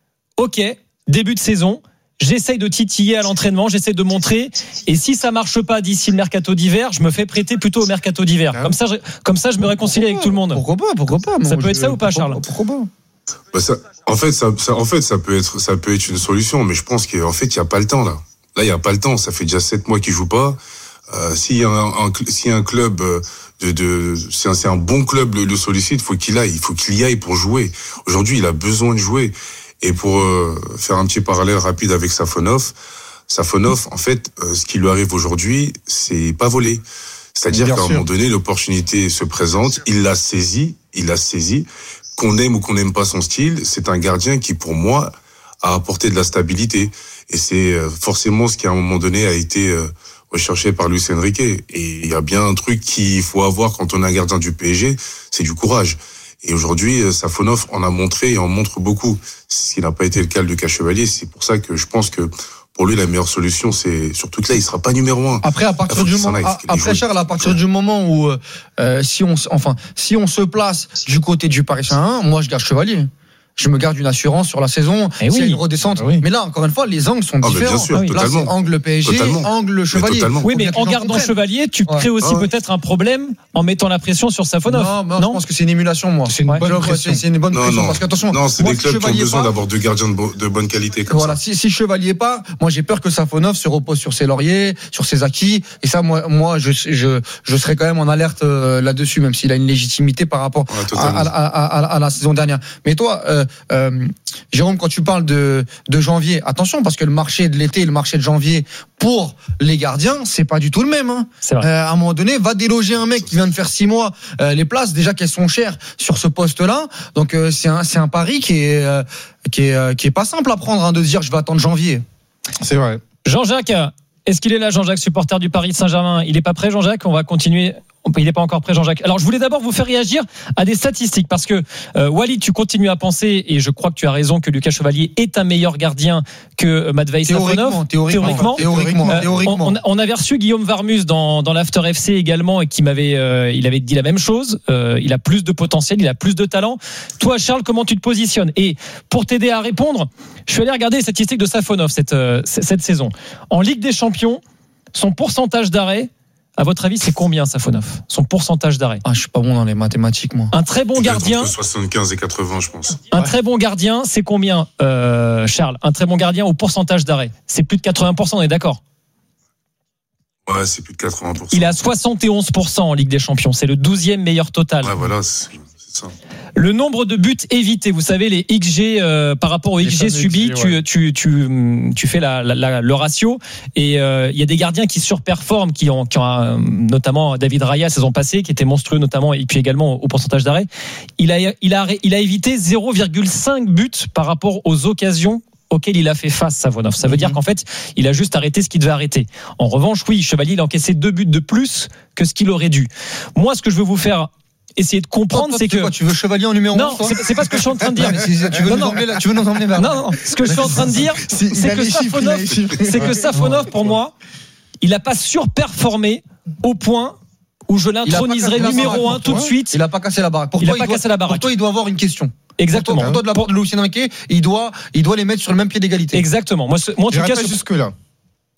[SPEAKER 10] ok, début de saison. J'essaye de titiller à l'entraînement, j'essaie de montrer, et si ça marche pas d'ici le mercato d'hiver, je me fais prêter plutôt au mercato d'hiver. Comme ça, je, comme ça, je me réconcilie avec tout le monde.
[SPEAKER 12] Pourquoi pas, pourquoi pas.
[SPEAKER 10] Ça
[SPEAKER 12] moi,
[SPEAKER 10] peut être
[SPEAKER 12] je,
[SPEAKER 10] ça ou pas, Charles?
[SPEAKER 12] Pourquoi pas.
[SPEAKER 11] Bah ça, en fait, ça, ça, en fait, ça peut être, ça peut être une solution, mais je pense qu'en fait, il y a pas le temps là. Là, il y a pas le temps. Ça fait déjà sept mois qu'il joue pas. Euh, s'il y a un, un, s'il y a un club de, de c'est un, c'est un bon club le, le sollicite, faut qu'il aille, il faut qu'il y aille pour jouer. Aujourd'hui, il a besoin de jouer. Et pour euh, faire un petit parallèle rapide avec Safonov, Safonov, en fait, euh, ce qui lui arrive aujourd'hui, c'est pas volé. C'est-à-dire Bien qu'à sûr. un moment donné, l'opportunité se présente, il l'a saisi, il l'a saisi. Qu'on aime ou qu'on n'aime pas son style, c'est un gardien qui, pour moi, a apporté de la stabilité. Et c'est euh, forcément ce qui, à un moment donné, a été euh, recherché par Luis Enrique. Et il y a bien un truc qu'il faut avoir quand on est un gardien du P S G, c'est du courage. Et aujourd'hui, Safonov en a montré et en montre beaucoup. Ce qui n'a pas été le cas de Lucas Chevalier. C'est pour ça que je pense que pour lui, la meilleure solution, c'est surtout que là, il sera pas numéro un.
[SPEAKER 12] Après, à partir du moment, après Charles, à partir du moment où, euh, si on, enfin, si on se place du côté du Paris Saint-Germain, moi, je garde Chevalier. Je me garde une assurance sur la saison.
[SPEAKER 10] Et
[SPEAKER 12] s'il
[SPEAKER 10] oui.
[SPEAKER 12] y a une redescente. Oui. Mais là, encore une fois, les angles sont
[SPEAKER 11] ah
[SPEAKER 12] différents.
[SPEAKER 11] Bien sûr,
[SPEAKER 12] ah oui. Là, c'est angle P S G,
[SPEAKER 11] totalement.
[SPEAKER 12] angle Chevalier.
[SPEAKER 11] Mais
[SPEAKER 10] oui, mais en gardant Chevalier, tu ouais. crées aussi ah ouais. peut-être un problème en mettant la pression sur Safonov.
[SPEAKER 12] Non, non, non, je pense que c'est une émulation, moi.
[SPEAKER 9] C'est une
[SPEAKER 12] ouais.
[SPEAKER 9] bonne
[SPEAKER 12] Alors,
[SPEAKER 9] pression.
[SPEAKER 12] C'est une bonne
[SPEAKER 11] non,
[SPEAKER 12] pression.
[SPEAKER 11] Non.
[SPEAKER 12] Parce qu'attention.
[SPEAKER 11] Non, c'est
[SPEAKER 12] moi,
[SPEAKER 11] des clubs
[SPEAKER 12] si
[SPEAKER 11] qui ont besoin
[SPEAKER 12] pas,
[SPEAKER 11] d'avoir deux gardiens de, bo- de bonne qualité. Comme
[SPEAKER 12] voilà.
[SPEAKER 11] Ça.
[SPEAKER 12] Si, si Chevalier pas, moi, j'ai peur que Safonov se repose sur ses lauriers, sur ses acquis. Et ça, moi, moi, je, je, je serais quand même en alerte euh, là-dessus, même s'il a une légitimité par rapport ouais, à, à, à, à, à la saison dernière. Mais toi, euh, euh, Jérôme, quand tu parles de, de janvier, attention, parce que le marché de l'été et le marché de janvier pour les gardiens, c'est pas du tout le même. Hein.
[SPEAKER 10] C'est vrai.
[SPEAKER 12] Euh, à un moment donné, va déloger un mec qui vient de faire six mois. Euh, les places, déjà qu'elles sont chères sur ce poste-là, donc euh, c'est un, c'est un pari qui est, euh, qui est, euh, qui est pas simple à prendre, hein, de dire je vais attendre janvier.
[SPEAKER 9] C'est vrai.
[SPEAKER 10] Jean-Jacques, est-ce qu'il est là, Jean-Jacques, supporter du Paris Saint-Germain? Il est pas prêt, Jean-Jacques? On va continuer. Il n'est pas encore prêt, Jean-Jacques. Alors, je voulais d'abord vous faire réagir à des statistiques parce que euh, Walid, tu continues à penser, et je crois que tu as raison, que Lucas Chevalier est un meilleur gardien que Matvei Safonov.
[SPEAKER 12] Théoriquement, théoriquement, théoriquement,
[SPEAKER 10] euh,
[SPEAKER 12] théoriquement.
[SPEAKER 10] On, on avait reçu Guillaume Varmus dans, dans l'After F C également, et qui m'avait, euh, il avait dit la même chose. Euh, il a plus de potentiel, il a plus de talent. Toi, Charles, comment tu te positionnes? Et pour t'aider à répondre, je suis allé regarder les statistiques de Safonov cette euh, cette saison. En Ligue des Champions, son pourcentage d'arrêt. À votre avis, c'est combien, Safonov? Son pourcentage d'arrêt?
[SPEAKER 12] Ah, je suis pas bon dans les mathématiques, moi.
[SPEAKER 10] Un très bon gardien.
[SPEAKER 11] Entre soixante-quinze et quatre-vingts, je pense.
[SPEAKER 10] Un
[SPEAKER 11] ouais.
[SPEAKER 10] très bon gardien, c'est combien, euh, Charles? Un très bon gardien au pourcentage d'arrêt? C'est plus de quatre-vingts pour cent, on est d'accord?
[SPEAKER 11] Ouais, c'est plus de quatre-vingts pour cent.
[SPEAKER 10] Il a soixante et onze pour cent en Ligue des Champions. C'est le douzième meilleur total.
[SPEAKER 11] Ouais, voilà, c'est, c'est ça.
[SPEAKER 10] Le nombre de buts évités, vous savez, les X G euh, par rapport aux X G subis, X G, ouais. tu, tu, tu, tu fais la, la, la, le ratio. Et il euh, y a des gardiens qui surperforment, qui ont, qui ont euh, notamment David Raya la saison passée, qui était monstrueux notamment, et puis également au pourcentage d'arrêt. Il a, il a, il a évité zéro virgule cinq buts par rapport aux occasions auquel il a fait face, Safonov. Ça veut mm-hmm. dire qu'en fait, il a juste arrêté ce qu'il devait arrêter. En revanche, oui, Chevalier, il a encaissé deux buts de plus que ce qu'il aurait dû. Moi, ce que je veux vous faire essayer de comprendre,
[SPEAKER 12] toi,
[SPEAKER 10] c'est
[SPEAKER 12] tu
[SPEAKER 10] que
[SPEAKER 12] quoi, tu veux Chevalier en numéro
[SPEAKER 10] non,
[SPEAKER 12] un,
[SPEAKER 10] c'est, c'est pas ce que je suis en train de dire.
[SPEAKER 12] si, tu veux
[SPEAKER 10] non,
[SPEAKER 12] nous
[SPEAKER 10] non.
[SPEAKER 12] emmener là, tu veux nous emmener vers
[SPEAKER 10] non, non, ce que je suis en train de dire, c'est, c'est que Safonov, c'est que Safonov, pour moi, il a pas surperformé au point où je l'introniserais numéro un tout de suite.
[SPEAKER 12] Il a pas cassé la baraque. Pour
[SPEAKER 10] il
[SPEAKER 12] toi,
[SPEAKER 10] a pas
[SPEAKER 12] il doit,
[SPEAKER 10] cassé la baraque.
[SPEAKER 12] Pour toi, il doit avoir une question.
[SPEAKER 10] Exactement.
[SPEAKER 12] Pour toi, pour toi de la part de Luis Enrique, il doit, il doit les mettre sur le même pied d'égalité.
[SPEAKER 10] Exactement. Moi, ce, moi en tout cas,
[SPEAKER 9] jusque là.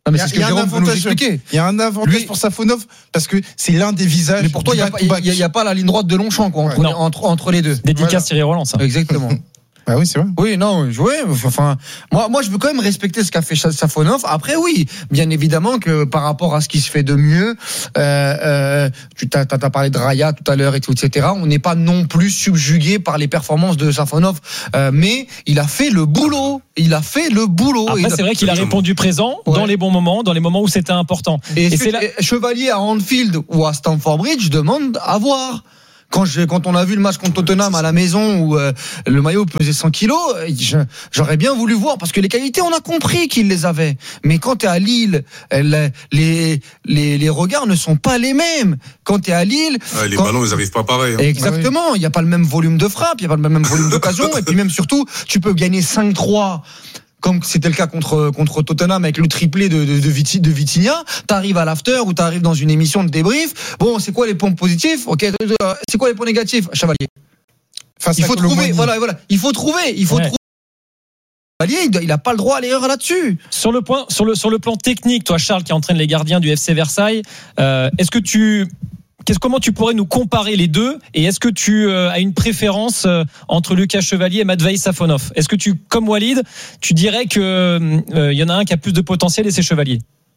[SPEAKER 12] Non, mais c'est ce que Jérôme veut nous expliquer.
[SPEAKER 9] Il y a un avantage Lui, pour Safonov parce que c'est l'un des visages.
[SPEAKER 12] Mais pour toi, il n'y a, a, a pas la ligne droite de Longchamp quoi, entre, ouais. entre, entre les deux.
[SPEAKER 10] Dédicace voilà. Thierry Roland, ça.
[SPEAKER 12] Exactement.
[SPEAKER 9] Ah oui, c'est vrai.
[SPEAKER 12] Oui, non, oui, enfin, moi, moi, je veux quand même respecter ce qu'a fait Safonov. Après, oui, bien évidemment que par rapport à ce qui se fait de mieux, euh, euh, tu t'as, t'as parlé de Raya tout à l'heure et tout, et cetera. On n'est pas non plus subjugué par les performances de Safonov, euh, mais il a fait le boulot. Il a fait le boulot.
[SPEAKER 10] Après,
[SPEAKER 12] il
[SPEAKER 10] c'est vrai qu'il a répondu présent ouais. dans les bons moments, dans les moments où c'était important.
[SPEAKER 12] Et, et c'est là... Chevalier à Anfield ou à Stamford Bridge demande à voir. Quand, je, quand on a vu le match contre Tottenham à la maison où euh, le maillot pesait cent kilos, je, j'aurais bien voulu voir parce que les qualités, on a compris qu'il les avait. Mais quand tu es à Lille, les, les, les, les regards ne sont pas les mêmes. Quand tu es à Lille...
[SPEAKER 11] Ouais, les
[SPEAKER 12] quand...
[SPEAKER 11] ballons, ils n'arrivent pas pareil. Hein.
[SPEAKER 12] Exactement, il n'y a pas le même volume de frappe, il n'y a pas le même volume d'occasion. Et puis même surtout, tu peux gagner cinq trois... comme c'était le cas contre contre Tottenham avec le triplé de de, de, Viti, de Vitinha, t'arrives à l'after ou t'arrives dans une émission de débrief. Bon, c'est quoi les points positifs ? Ok, c'est quoi les points négatifs ? Chevalier. Face il faut trouver. Voilà, voilà. Il faut trouver. Il faut ouais. trouver. Chevalier, il n'a pas le droit à l'erreur là-dessus.
[SPEAKER 10] Sur le point, sur le sur le plan technique, toi, Charles, qui entraîne les gardiens du F C Versailles, euh, est-ce que tu Qu'est-ce, comment tu pourrais nous comparer les deux ? Et est-ce que tu euh, as une préférence euh, entre Lucas Chevalier et Matvei Safonov ? Est-ce que tu, comme Walid, tu dirais que euh, y en a un qui a plus de potentiel et c'est Chevalier ?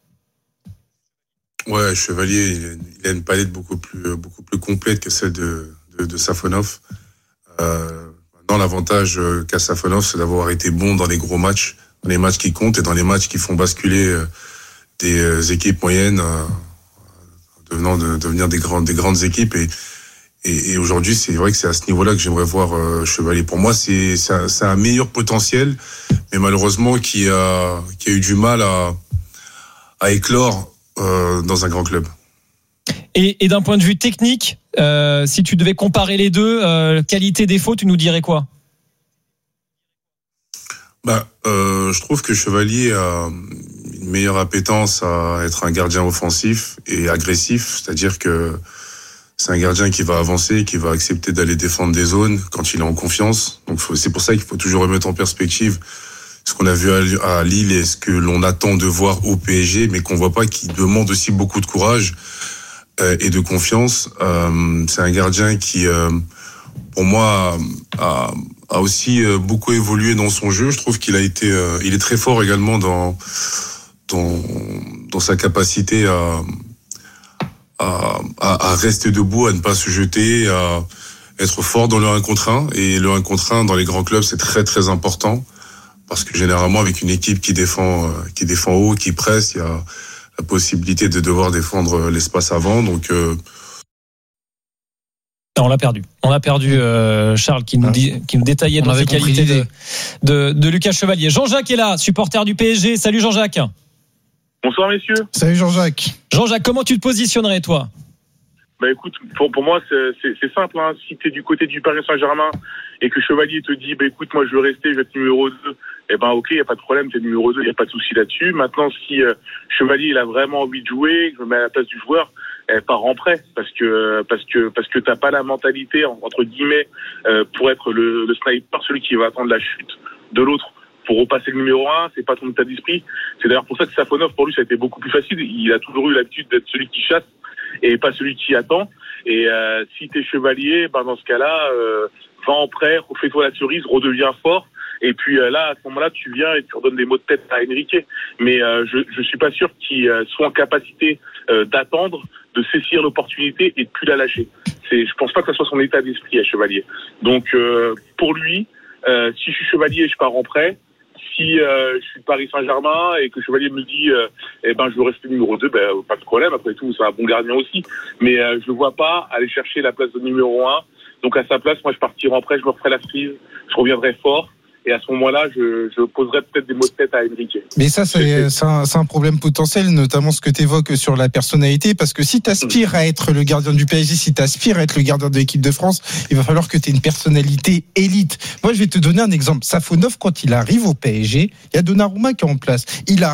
[SPEAKER 11] Ouais, Chevalier, il a une palette beaucoup plus beaucoup plus complète que celle de de, de Safonov. Euh, dans l'avantage qu'a Safonov, c'est d'avoir été bon dans les gros matchs, dans les matchs qui comptent et dans les matchs qui font basculer euh, des euh, équipes moyennes. Euh, devenant de devenir des grandes des grandes équipes et, et et aujourd'hui c'est vrai que c'est à ce niveau-là que j'aimerais voir euh, Chevalier. Pour moi c'est c'est un, c'est un meilleur potentiel mais malheureusement qui a qui a eu du mal à à éclore euh, dans un grand club.
[SPEAKER 10] Et, et d'un point de vue technique, euh, si tu devais comparer les deux, euh, qualité défaut, tu nous dirais quoi ?
[SPEAKER 11] Bah euh, je trouve que Chevalier a une meilleure appétence à être un gardien offensif et agressif, c'est-à-dire que c'est un gardien qui va avancer, qui va accepter d'aller défendre des zones quand il est en confiance. Donc c'est pour ça qu'il faut toujours remettre en perspective ce qu'on a vu à Lille et ce que l'on attend de voir au P S G, mais qu'on voit pas, qui demande aussi beaucoup de courage et de confiance. C'est un gardien qui, pour moi, a, a aussi beaucoup évolué dans son jeu. Je trouve qu'il a été, il est très fort également dans Dans, dans sa capacité à, à, à rester debout, à ne pas se jeter, à être fort dans le un contre un. Et le un contre un dans les grands clubs, c'est très très important. Parce que généralement, avec une équipe qui défend, qui défend haut, qui presse, il y a la possibilité de devoir défendre l'espace avant. Donc, euh...
[SPEAKER 10] on l'a perdu. On a perdu euh, Charles qui nous, dit, qui nous détaillait dans les qualités de, de, de Lucas Chevalier. Jean-Jacques est là, supporter du P S G. Salut Jean-Jacques.
[SPEAKER 13] Bonsoir messieurs.
[SPEAKER 9] Salut Jean-Jacques.
[SPEAKER 10] Jean-Jacques, comment tu te positionnerais toi ?
[SPEAKER 13] Bah écoute, pour, pour moi c'est, c'est, c'est simple. Hein. Si tu es du côté du Paris Saint-Germain et que Chevalier te dit bah écoute moi je veux rester, je vais être numéro deux, eh ben ok, il n'y a pas de problème, tu es numéro deux, il n'y a pas de souci là-dessus. Maintenant si euh, Chevalier il a vraiment envie de jouer, que je me mets à la place du joueur, elle part en prêt parce que parce que parce que t'as pas la mentalité entre guillemets euh, pour être le, le sniper, celui qui va attendre la chute de l'autre pour repasser le numéro un. C'est pas ton état d'esprit. C'est d'ailleurs pour ça que Safonov pour lui ça a été beaucoup plus facile. Il a toujours eu l'habitude d'être celui qui chasse et pas celui qui attend. Et euh, si t'es Chevalier, ben dans ce cas-là, euh, va en prêt, refais-toi la cerise, redeviens fort. Et puis euh, là, à ce moment-là, tu viens et tu redonnes des mots de tête à Enrique. Mais euh, je je suis pas sûr qu'il euh, soit en capacité euh, d'attendre, de saisir l'opportunité et de plus la lâcher. C'est, je pense pas que ce soit son état d'esprit à Chevalier. Donc euh, pour lui, euh, si je suis Chevalier, je pars en prêt. Si euh, je suis Paris Saint-Germain et que Chevalier me dit euh, eh ben je veux rester numéro deux, ben pas de problème, après tout c'est un bon gardien aussi, mais euh, je ne vois pas aller chercher la place de numéro un. Donc à sa place, moi je partirai en prêt, je me referai la frise, je reviendrai fort. Et à ce moment-là, je, je poserai peut-être des mots de tête à Enrique.
[SPEAKER 9] Mais ça, c'est, c'est, un, c'est un problème potentiel, notamment ce que tu évoques sur la personnalité, parce que si tu aspires à être le gardien du P S G, si tu aspires à être le gardien de l'équipe de France, il va falloir que tu aies une personnalité élite. Moi, je vais te donner un exemple. Safonov, quand il arrive au P S G, il y a Donnarumma qui est en place. Il arrive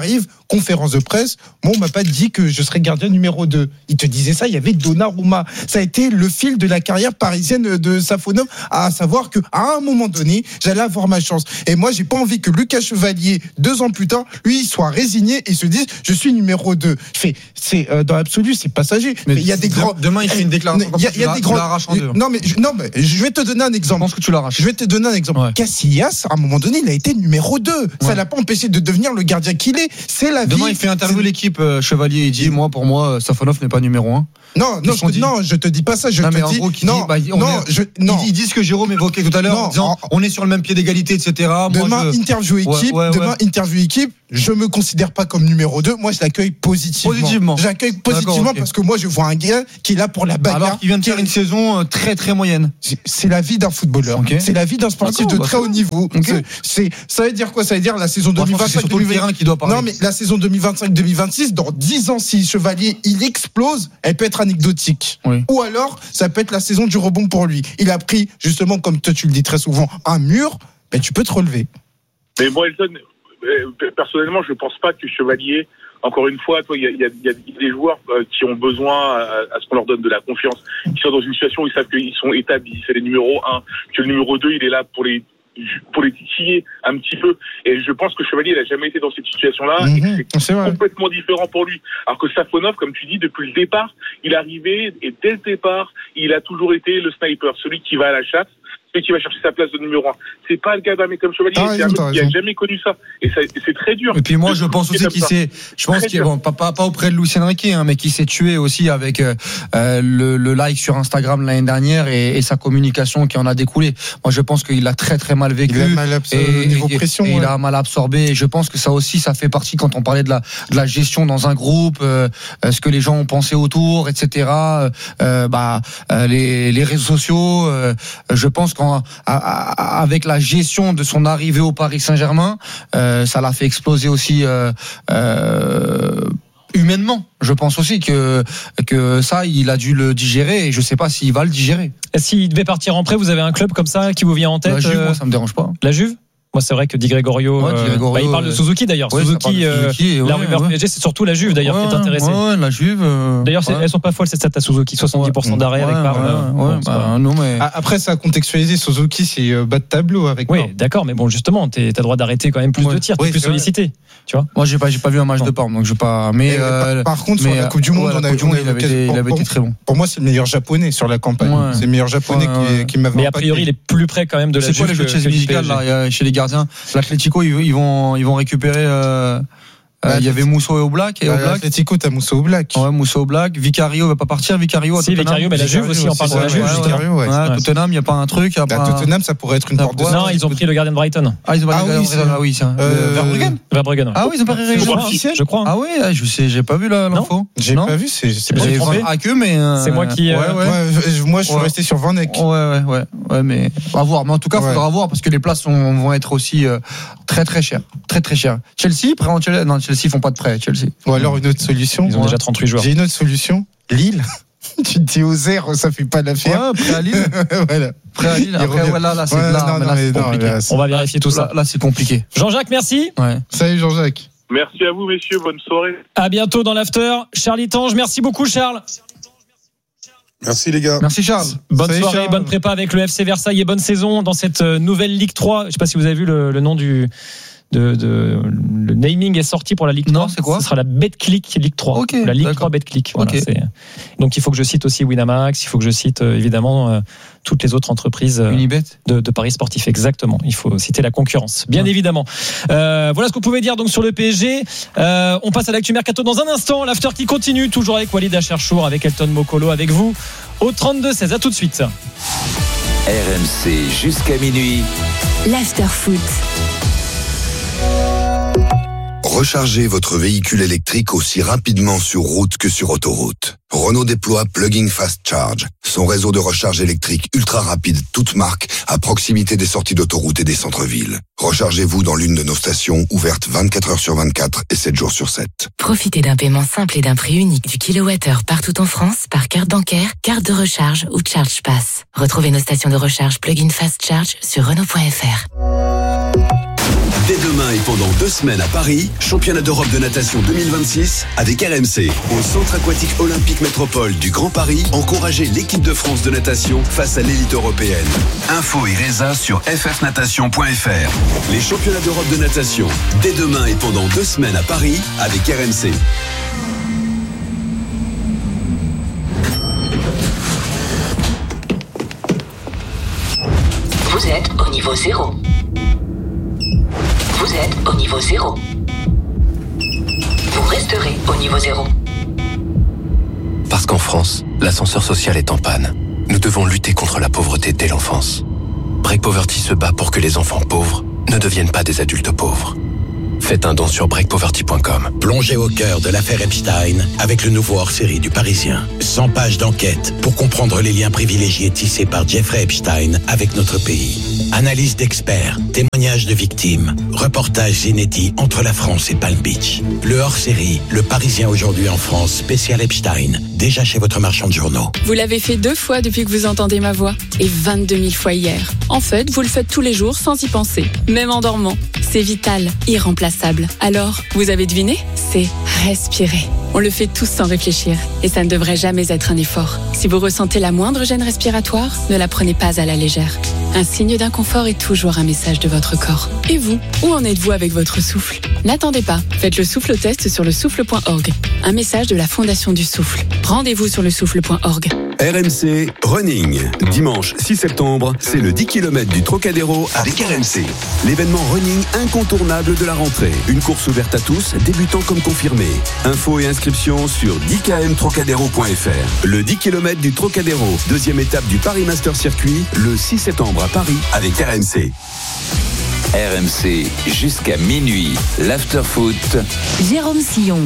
[SPEAKER 9] conférence de presse, moi, on m'a pas dit que je serais gardien numéro deux. Il te disait ça, il y avait Donnarumma. Ça a été le fil de la carrière parisienne de Safonov, à savoir qu'à un moment donné, j'allais avoir ma chance. Et moi, j'ai pas envie que Lucas Chevalier, deux ans plus tard, lui, soit résigné et se dise, je suis numéro deux. Je fais, c'est, euh, dans l'absolu, c'est passager. Mais il y a des grands.
[SPEAKER 12] Demain, il fait une déclaration.
[SPEAKER 9] Il y a, il y a des grands. Non, mais, je, non, mais je vais te donner un exemple.
[SPEAKER 12] Je pense que tu l'arraches.
[SPEAKER 9] Je vais te donner un exemple. Ouais. Casillas, à un moment donné, il a été numéro deux. Ouais. Ça l'a pas empêché de devenir le gardien qu'il est. C'est la vie.
[SPEAKER 12] Demain, il fait interview l'équipe, euh, Chevalier, il dit, moi, pour moi, Safonov n'est pas numéro un.
[SPEAKER 9] Non, non, je, non, je te dis pas ça. Je
[SPEAKER 12] non,
[SPEAKER 9] te
[SPEAKER 12] mais
[SPEAKER 9] dis.
[SPEAKER 12] En gros,
[SPEAKER 9] non,
[SPEAKER 12] dit, bah, on
[SPEAKER 9] non,
[SPEAKER 12] est,
[SPEAKER 9] je, non.
[SPEAKER 12] Ils, ils disent que Jérôme évoquait tout à l'heure, non, en disant, en, on est sur le même pied d'égalité, et cetera.
[SPEAKER 9] Demain,
[SPEAKER 12] moi, je...
[SPEAKER 9] interview équipe. Ouais, ouais, demain, ouais. interview équipe. Je me considère pas comme numéro deux. Moi, je l'accueille positivement.
[SPEAKER 12] Positivement.
[SPEAKER 9] J'accueille positivement okay. parce que moi, je vois un gars qui est là pour la bagarre.
[SPEAKER 12] Alors qu'il vient de faire une saison très, très moyenne.
[SPEAKER 9] C'est la vie d'un footballeur. Okay. C'est la vie d'un sportif de bah, très haut niveau. Okay. C'est, ça veut dire quoi? Ça veut dire la saison deux mille vingt-cinq.
[SPEAKER 12] deux mille vingt...
[SPEAKER 9] le
[SPEAKER 12] qui doit parler.
[SPEAKER 9] Non, mais la saison deux mille vingt-cinq deux mille vingt-six, dans dix ans, si Chevalier, il explose, elle peut être anecdotique. Oui. Ou alors, ça peut être la saison du rebond pour lui. Il a pris, justement, comme toi tu le dis très souvent, un mur, mais tu peux te relever.
[SPEAKER 13] Mais moi, Elton, personnellement, je ne pense pas que Chevalier, encore une fois, il y, y, y a des joueurs euh, qui ont besoin à, à ce qu'on leur donne de la confiance, qui sont dans une situation où ils savent qu'ils sont établis, c'est les numéros un, que le numéro deux, il est là pour les pour les titiller un petit peu. Et je pense que Chevalier n'a jamais été dans cette situation-là. Mmh, et que c'est, c'est complètement différent pour lui. Alors que Safonov, comme tu dis, depuis le départ, il est arrivé et dès le départ, il a toujours été le sniper, celui qui va à la chasse, celui qui va chercher sa place de numéro un. C'est pas le cas d'un mec comme Chevalier. Ah, c'est un mec qui a jamais connu ça. Et ça, c'est très dur.
[SPEAKER 12] Et puis moi, je pense aussi qu'il s'est, je pense qu'il, bon, pas, pas, pas auprès de Luis Enrique, hein, mais qu'il s'est tué aussi avec euh, le, le like sur Instagram l'année dernière et, et sa communication qui en a découlé. Moi, je pense qu'il a très très mal vécu.
[SPEAKER 9] Il a mal absorbé,
[SPEAKER 12] et,
[SPEAKER 9] niveau
[SPEAKER 12] et,
[SPEAKER 9] pression.
[SPEAKER 12] Et
[SPEAKER 9] ouais.
[SPEAKER 12] Il a mal absorbé. Et je pense que ça aussi, ça fait partie quand on parlait de la, de la gestion dans un groupe, euh, ce que les gens ont pensé autour, et cetera. Euh, bah, euh, les, les réseaux sociaux. Euh, je pense qu'en à, avec la gestion de son arrivée au Paris Saint-Germain, euh, ça l'a fait exploser aussi euh, euh, humainement. Je pense aussi que que ça, il a dû le digérer et je sais pas s'il va le digérer.
[SPEAKER 10] Et s'il devait partir en prêt, vous avez un club comme ça qui vous vient en tête?
[SPEAKER 12] La Juve, euh... moi, ça me dérange pas.
[SPEAKER 10] La Juve? Moi, c'est vrai que Di Gregorio,
[SPEAKER 12] ouais, Di Gregorio euh,
[SPEAKER 10] bah, il parle de Suzuki d'ailleurs.
[SPEAKER 12] Ouais,
[SPEAKER 10] Suzuki, euh,
[SPEAKER 12] Suzuki
[SPEAKER 10] la
[SPEAKER 12] ouais,
[SPEAKER 10] rumeur
[SPEAKER 12] ouais.
[SPEAKER 10] P S G, c'est surtout la Juve d'ailleurs
[SPEAKER 12] ouais,
[SPEAKER 10] qui est intéressée.
[SPEAKER 12] Ouais, la Juve. Euh,
[SPEAKER 10] d'ailleurs,
[SPEAKER 12] ouais.
[SPEAKER 10] elles sont pas folles ces stats à Suzuki, soixante-dix pour cent d'arrêt
[SPEAKER 12] ouais,
[SPEAKER 10] avec Parme.
[SPEAKER 12] Ouais, ouais, bon, bah, non, mais...
[SPEAKER 9] Après, ça a contextualisé. Suzuki, c'est euh, bas de tableau avec.
[SPEAKER 10] Oui,
[SPEAKER 9] Parme.
[SPEAKER 10] d'accord, mais bon, justement, t'as le droit d'arrêter quand même plus
[SPEAKER 12] ouais.
[SPEAKER 10] de tirs,
[SPEAKER 12] oui,
[SPEAKER 10] t'es plus sollicité. Tu vois.
[SPEAKER 12] Moi, j'ai pas, j'ai pas vu un match non. de Parme, donc je pas. Mais euh,
[SPEAKER 9] par, par contre,
[SPEAKER 12] mais,
[SPEAKER 9] sur la Coupe du Monde,
[SPEAKER 12] ouais,
[SPEAKER 9] on a,
[SPEAKER 12] Coupe
[SPEAKER 9] on a
[SPEAKER 12] il avait été, il avait été très bon.
[SPEAKER 9] Pour moi, c'est le meilleur japonais sur la campagne. Ouais. C'est le meilleur japonais ouais, qui, ouais. qui m'avait.
[SPEAKER 10] Mais a priori, il est plus près quand même de la Juve.
[SPEAKER 12] C'est quoi les jeux de chaise musicale là chez les gardiens? L'Atlético, ils vont, ils vont récupérer. Euh, Euh, il y avait Mousso et Oblak. Et
[SPEAKER 9] bah,
[SPEAKER 12] Oblak.
[SPEAKER 9] Atletico, t'as Mousso Oblak.
[SPEAKER 12] Ouais, Mousso Oblak. Vicario va pas partir. Vicario à
[SPEAKER 10] si,
[SPEAKER 12] Tottenham.
[SPEAKER 10] Vicario, mais la Juve aussi, on parle de la Juve.
[SPEAKER 9] Vicario, ouais.
[SPEAKER 12] ouais. Tottenham, il n'y a pas un truc.
[SPEAKER 9] À bah, Tottenham, ça pourrait être une porte de sortie.
[SPEAKER 10] Non, ils ont pris le gardien de Brighton.
[SPEAKER 12] Ah, ils ont pris le gardien de Brighton. Ah oui, ça. Verbruggen.
[SPEAKER 10] Verbruggen.
[SPEAKER 12] Ah oui, ils ont pas réussi.
[SPEAKER 10] Je crois.
[SPEAKER 12] Ah oui, je sais, j'ai pas vu l'info.
[SPEAKER 9] J'ai pas vu, c'est, c'est
[SPEAKER 12] pas trompé. Ah, que, mais.
[SPEAKER 10] C'est moi qui.
[SPEAKER 9] Ouais, ouais. Moi, je suis resté sur Van Eyck.
[SPEAKER 12] Ouais, ouais, ouais. Ouais, mais. À voir. Mais en tout cas, il faudra voir parce que les places vont être aussi très, très chères. Très, très chères. Chelsea, prêt en Chelsea. Non, Chelsea font pas de prêt, Chelsea.
[SPEAKER 9] Ou alors une autre solution.
[SPEAKER 10] Ils ont ouais. déjà trente-huit joueurs.
[SPEAKER 9] J'ai une autre solution. Lille. Tu te dis aux airs, ça fait pas l'affaire.
[SPEAKER 12] Ouais, prêt à Lille.
[SPEAKER 9] Voilà.
[SPEAKER 12] Prêt à Lille. Après, ouais, là, là, c'est, ouais, là, non, mais là, non, c'est compliqué.
[SPEAKER 10] Là, c'est... On va vérifier tout ça.
[SPEAKER 12] Là, là, c'est compliqué.
[SPEAKER 10] Jean-Jacques, merci.
[SPEAKER 12] Ouais.
[SPEAKER 9] Salut, Jean-Jacques.
[SPEAKER 13] Merci à vous, messieurs. Bonne soirée.
[SPEAKER 10] À bientôt dans l'after. Charlie Tange, merci beaucoup, Charles.
[SPEAKER 11] Merci les gars.
[SPEAKER 12] Merci Charles.
[SPEAKER 10] Bonne
[SPEAKER 9] Salut
[SPEAKER 10] soirée,
[SPEAKER 9] Charles.
[SPEAKER 10] bonne prépa avec le F C Versailles et bonne saison dans cette nouvelle Ligue trois. Je sais pas si vous avez vu le, le nom du... De, de, le naming est sorti pour la Ligue trois.
[SPEAKER 12] Non, c'est quoi?
[SPEAKER 10] Ce sera la BetClick Ligue trois.
[SPEAKER 12] Okay,
[SPEAKER 10] la Ligue
[SPEAKER 12] d'accord.
[SPEAKER 10] trois BetClick. Voilà,
[SPEAKER 12] okay.
[SPEAKER 10] c'est... Donc il faut que je cite aussi Winamax, il faut que je cite euh, évidemment euh, toutes les autres entreprises euh,
[SPEAKER 12] Unibet
[SPEAKER 10] de, de paris sportifs. Exactement. Il faut citer la concurrence, bien ouais. évidemment. Euh, voilà ce qu'on pouvait dire donc sur le P S G. Euh, on passe à l'actu mercato dans un instant. L'after qui continue, toujours avec Walid Acharchour, avec Elton Mokolo, avec vous au trente-deux seize. À tout de suite.
[SPEAKER 2] R M C jusqu'à minuit.
[SPEAKER 5] L'after foot.
[SPEAKER 14] Rechargez votre véhicule électrique aussi rapidement sur route que sur autoroute. Renault déploie Plug-in Fast Charge, son réseau de recharge électrique ultra rapide, toute marque, à proximité des sorties d'autoroute et des centres-villes. Rechargez-vous dans l'une de nos stations, ouvertes vingt-quatre heures sur vingt-quatre et sept jours sur sept.
[SPEAKER 15] Profitez d'un paiement simple et d'un prix unique du kilowattheure partout en France par carte bancaire, carte de recharge ou Charge Pass. Retrouvez nos stations de recharge Plug-in Fast Charge sur Renault point F R.
[SPEAKER 4] Dès demain et pour pendant deux semaines à Paris, championnat d'Europe de natation deux mille vingt-six avec R M C. Au Centre aquatique olympique métropole du Grand Paris, encouragez l'équipe de France de natation face à l'élite européenne. Info et résa sur f f natation point f r. Les championnats d'Europe de natation, dès demain et pendant deux semaines à Paris avec R M C.
[SPEAKER 16] Vous êtes au niveau zéro. Vous êtes au niveau zéro. Vous resterez au niveau zéro.
[SPEAKER 17] Parce qu'en France, l'ascenseur social est en panne. Nous devons lutter contre la pauvreté dès l'enfance. Break Poverty se bat pour que les enfants pauvres ne deviennent pas des adultes pauvres. Faites un don sur break poverty point com.
[SPEAKER 18] Plongez au cœur de l'affaire Epstein avec le nouveau hors-série du Parisien. cent pages d'enquête pour comprendre les liens privilégiés tissés par Jeffrey Epstein avec notre pays. Analyse d'experts, témoignages de victimes, reportages inédits entre la France et Palm Beach. Le hors-série, Le Parisien aujourd'hui en France, spécial Epstein, déjà chez votre marchand de journaux.
[SPEAKER 19] Vous l'avez fait deux fois depuis que vous entendez ma voix et vingt-deux mille fois hier. En fait, vous le faites tous les jours sans y penser, même en dormant. C'est vital, irremplaçable. Alors, vous avez deviné ? C'est respirer. On le fait tous sans réfléchir et ça ne devrait jamais être un effort. Si vous ressentez la moindre gêne respiratoire, ne la prenez pas à la légère. Un signe d'inconfort est toujours un message de votre corps. Et vous, où en êtes-vous avec votre souffle ? N'attendez pas, faites le souffle test sur le souffle point org. Un message de la Fondation du Souffle. Rendez-vous sur le souffle point org.
[SPEAKER 4] R M C Running. Dimanche six septembre, c'est le dix kilomètres du Trocadéro avec R M C. L'événement running incontournable de la rentrée. Une course ouverte à tous, débutants comme confirmés. Infos et inscriptions sur dix k m trocadéro point f r. Le dix kilomètres du Trocadéro, deuxième étape du Paris Master Circuit, le six septembre à Paris avec R M C.
[SPEAKER 2] R M C jusqu'à minuit. L'after-foot.
[SPEAKER 5] Jérôme Sillon.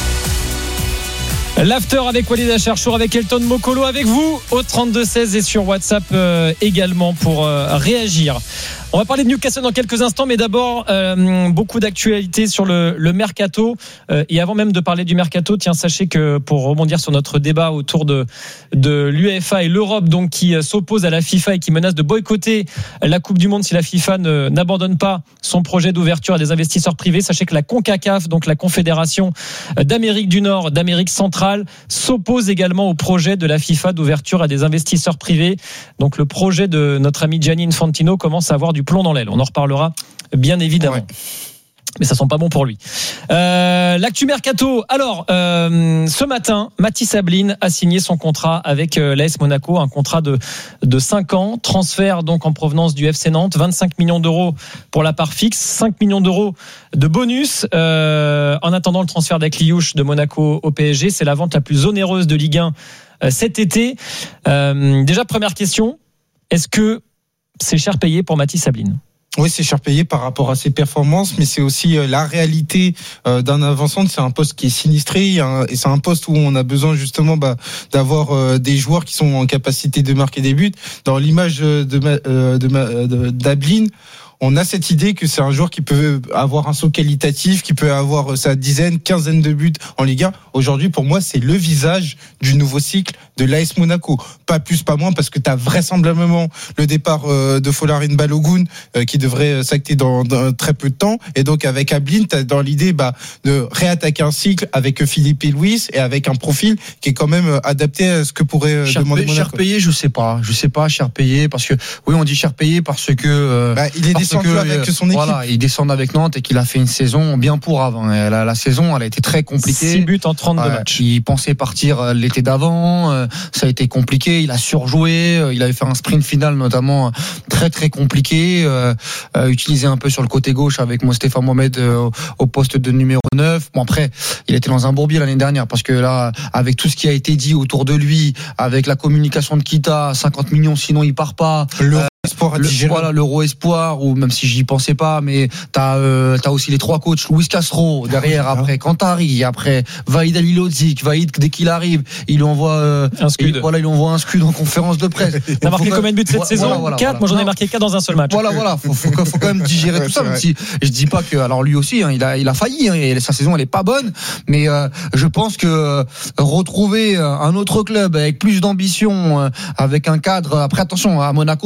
[SPEAKER 10] L'after avec Walid Acharchour, avec Elton Mokolo, avec vous au trente-deux seize et sur WhatsApp euh, également pour euh, réagir. On va parler de Newcastle dans quelques instants, mais d'abord euh, beaucoup d'actualités sur le, le mercato. Euh, et avant même de parler du mercato, tiens, sachez que pour rebondir sur notre débat autour de, de l'U E F A et l'Europe, donc qui euh, s'oppose à la FIFA et qui menace de boycotter la Coupe du Monde si la FIFA ne, n'abandonne pas son projet d'ouverture à des investisseurs privés, sachez que la CONCACAF, donc la Confédération d'Amérique du Nord, d'Amérique centrale, s'oppose également au projet de la FIFA d'ouverture à des investisseurs privés. Donc le projet de notre ami Gianni Infantino commence à avoir du plomb dans l'aile. On en reparlera bien évidemment. Ouais. Mais ça sent pas bon pour lui. Euh, l'actu mercato. Alors, euh, ce matin, Matisse Ablin a signé son contrat avec euh, l'A S Monaco, un contrat de de cinq ans, transfert donc en provenance du F C Nantes, vingt-cinq millions d'euros pour la part fixe, cinq millions d'euros de bonus. Euh, en attendant le transfert d'Akliouche de Monaco au P S G, c'est la vente la plus onéreuse de Ligue un euh, cet été. Euh, déjà, première question, est-ce que c'est cher payé pour Matisse Ablin ?
[SPEAKER 9] Oui, c'est cher payé par rapport à ses performances, mais c'est aussi la réalité d'un avant-centre. C'est un poste qui est sinistré et c'est un poste où on a besoin justement bah, d'avoir des joueurs qui sont en capacité de marquer des buts. Dans l'image de, de, de, d'Ablin, on a cette idée que c'est un joueur qui peut avoir un saut qualitatif, qui peut avoir sa dizaine, quinzaine de buts en Ligue un. Aujourd'hui, pour moi, c'est le visage du nouveau cycle de l'A S Monaco. Pas plus, pas moins, parce que tu as vraisemblablement le départ de Folarin Balogun qui devrait s'acter dans, dans très peu de temps. Et donc, avec Ablin, tu as dans l'idée bah, de réattaquer un cycle avec Philippe et Luis et avec un profil qui est quand même adapté à ce que pourrait
[SPEAKER 12] cher
[SPEAKER 9] demander
[SPEAKER 12] payé,
[SPEAKER 9] Monaco.
[SPEAKER 12] Cher payé, je sais pas. Je sais pas, cher payé, parce que, oui, on dit cher payé parce que... Euh,
[SPEAKER 9] bah, il est descendu que, avec son équipe.
[SPEAKER 12] Voilà, il descend avec Nantes et qu'il a fait une saison bien pour avant. La, la saison, elle a été très compliquée.
[SPEAKER 10] six buts en trente-deux
[SPEAKER 12] euh,
[SPEAKER 10] matchs.
[SPEAKER 12] Il pensait partir l'été d'avant. Euh, ça a été compliqué. Il a surjoué. Euh, il avait fait un sprint final notamment très très compliqué. Euh, euh, utilisé un peu sur le côté gauche avec Mostefa Mohamed euh, au poste de numéro neuf. Bon après, il était dans un bourbier l'année dernière parce que là, avec tout ce qui a été dit autour de lui, avec la communication de Kita, cinquante millions sinon il part pas.
[SPEAKER 9] Le euh, Espoir à
[SPEAKER 12] le,
[SPEAKER 9] digérer.
[SPEAKER 12] Voilà, l'Euro Espoir, ou même si j'y pensais pas, mais t'as, euh, t'as aussi les trois coachs, Luis Castro, derrière, après Cantari, après Vaïd Alilodzic, Vaïd, dès qu'il arrive, il lui envoie, euh,
[SPEAKER 10] un scud.
[SPEAKER 12] Il, voilà, il lui envoie un scud en conférence de presse.
[SPEAKER 10] T'as marqué combien de buts cette voilà, saison?
[SPEAKER 12] Voilà,
[SPEAKER 10] quatre.
[SPEAKER 12] voilà.
[SPEAKER 10] Moi, j'en ai
[SPEAKER 12] non.
[SPEAKER 10] marqué quatre dans un seul match.
[SPEAKER 12] Voilà, voilà. Faut, faut, faut quand même digérer
[SPEAKER 9] ouais,
[SPEAKER 12] tout ça, même
[SPEAKER 9] vrai.
[SPEAKER 12] si je dis pas que, alors lui aussi, hein, il a, il a failli, hein, et sa saison, elle est pas bonne, mais, euh, je pense que, euh, retrouver un autre club avec plus d'ambition, euh, avec un cadre, après attention, à Monaco, c'est toujours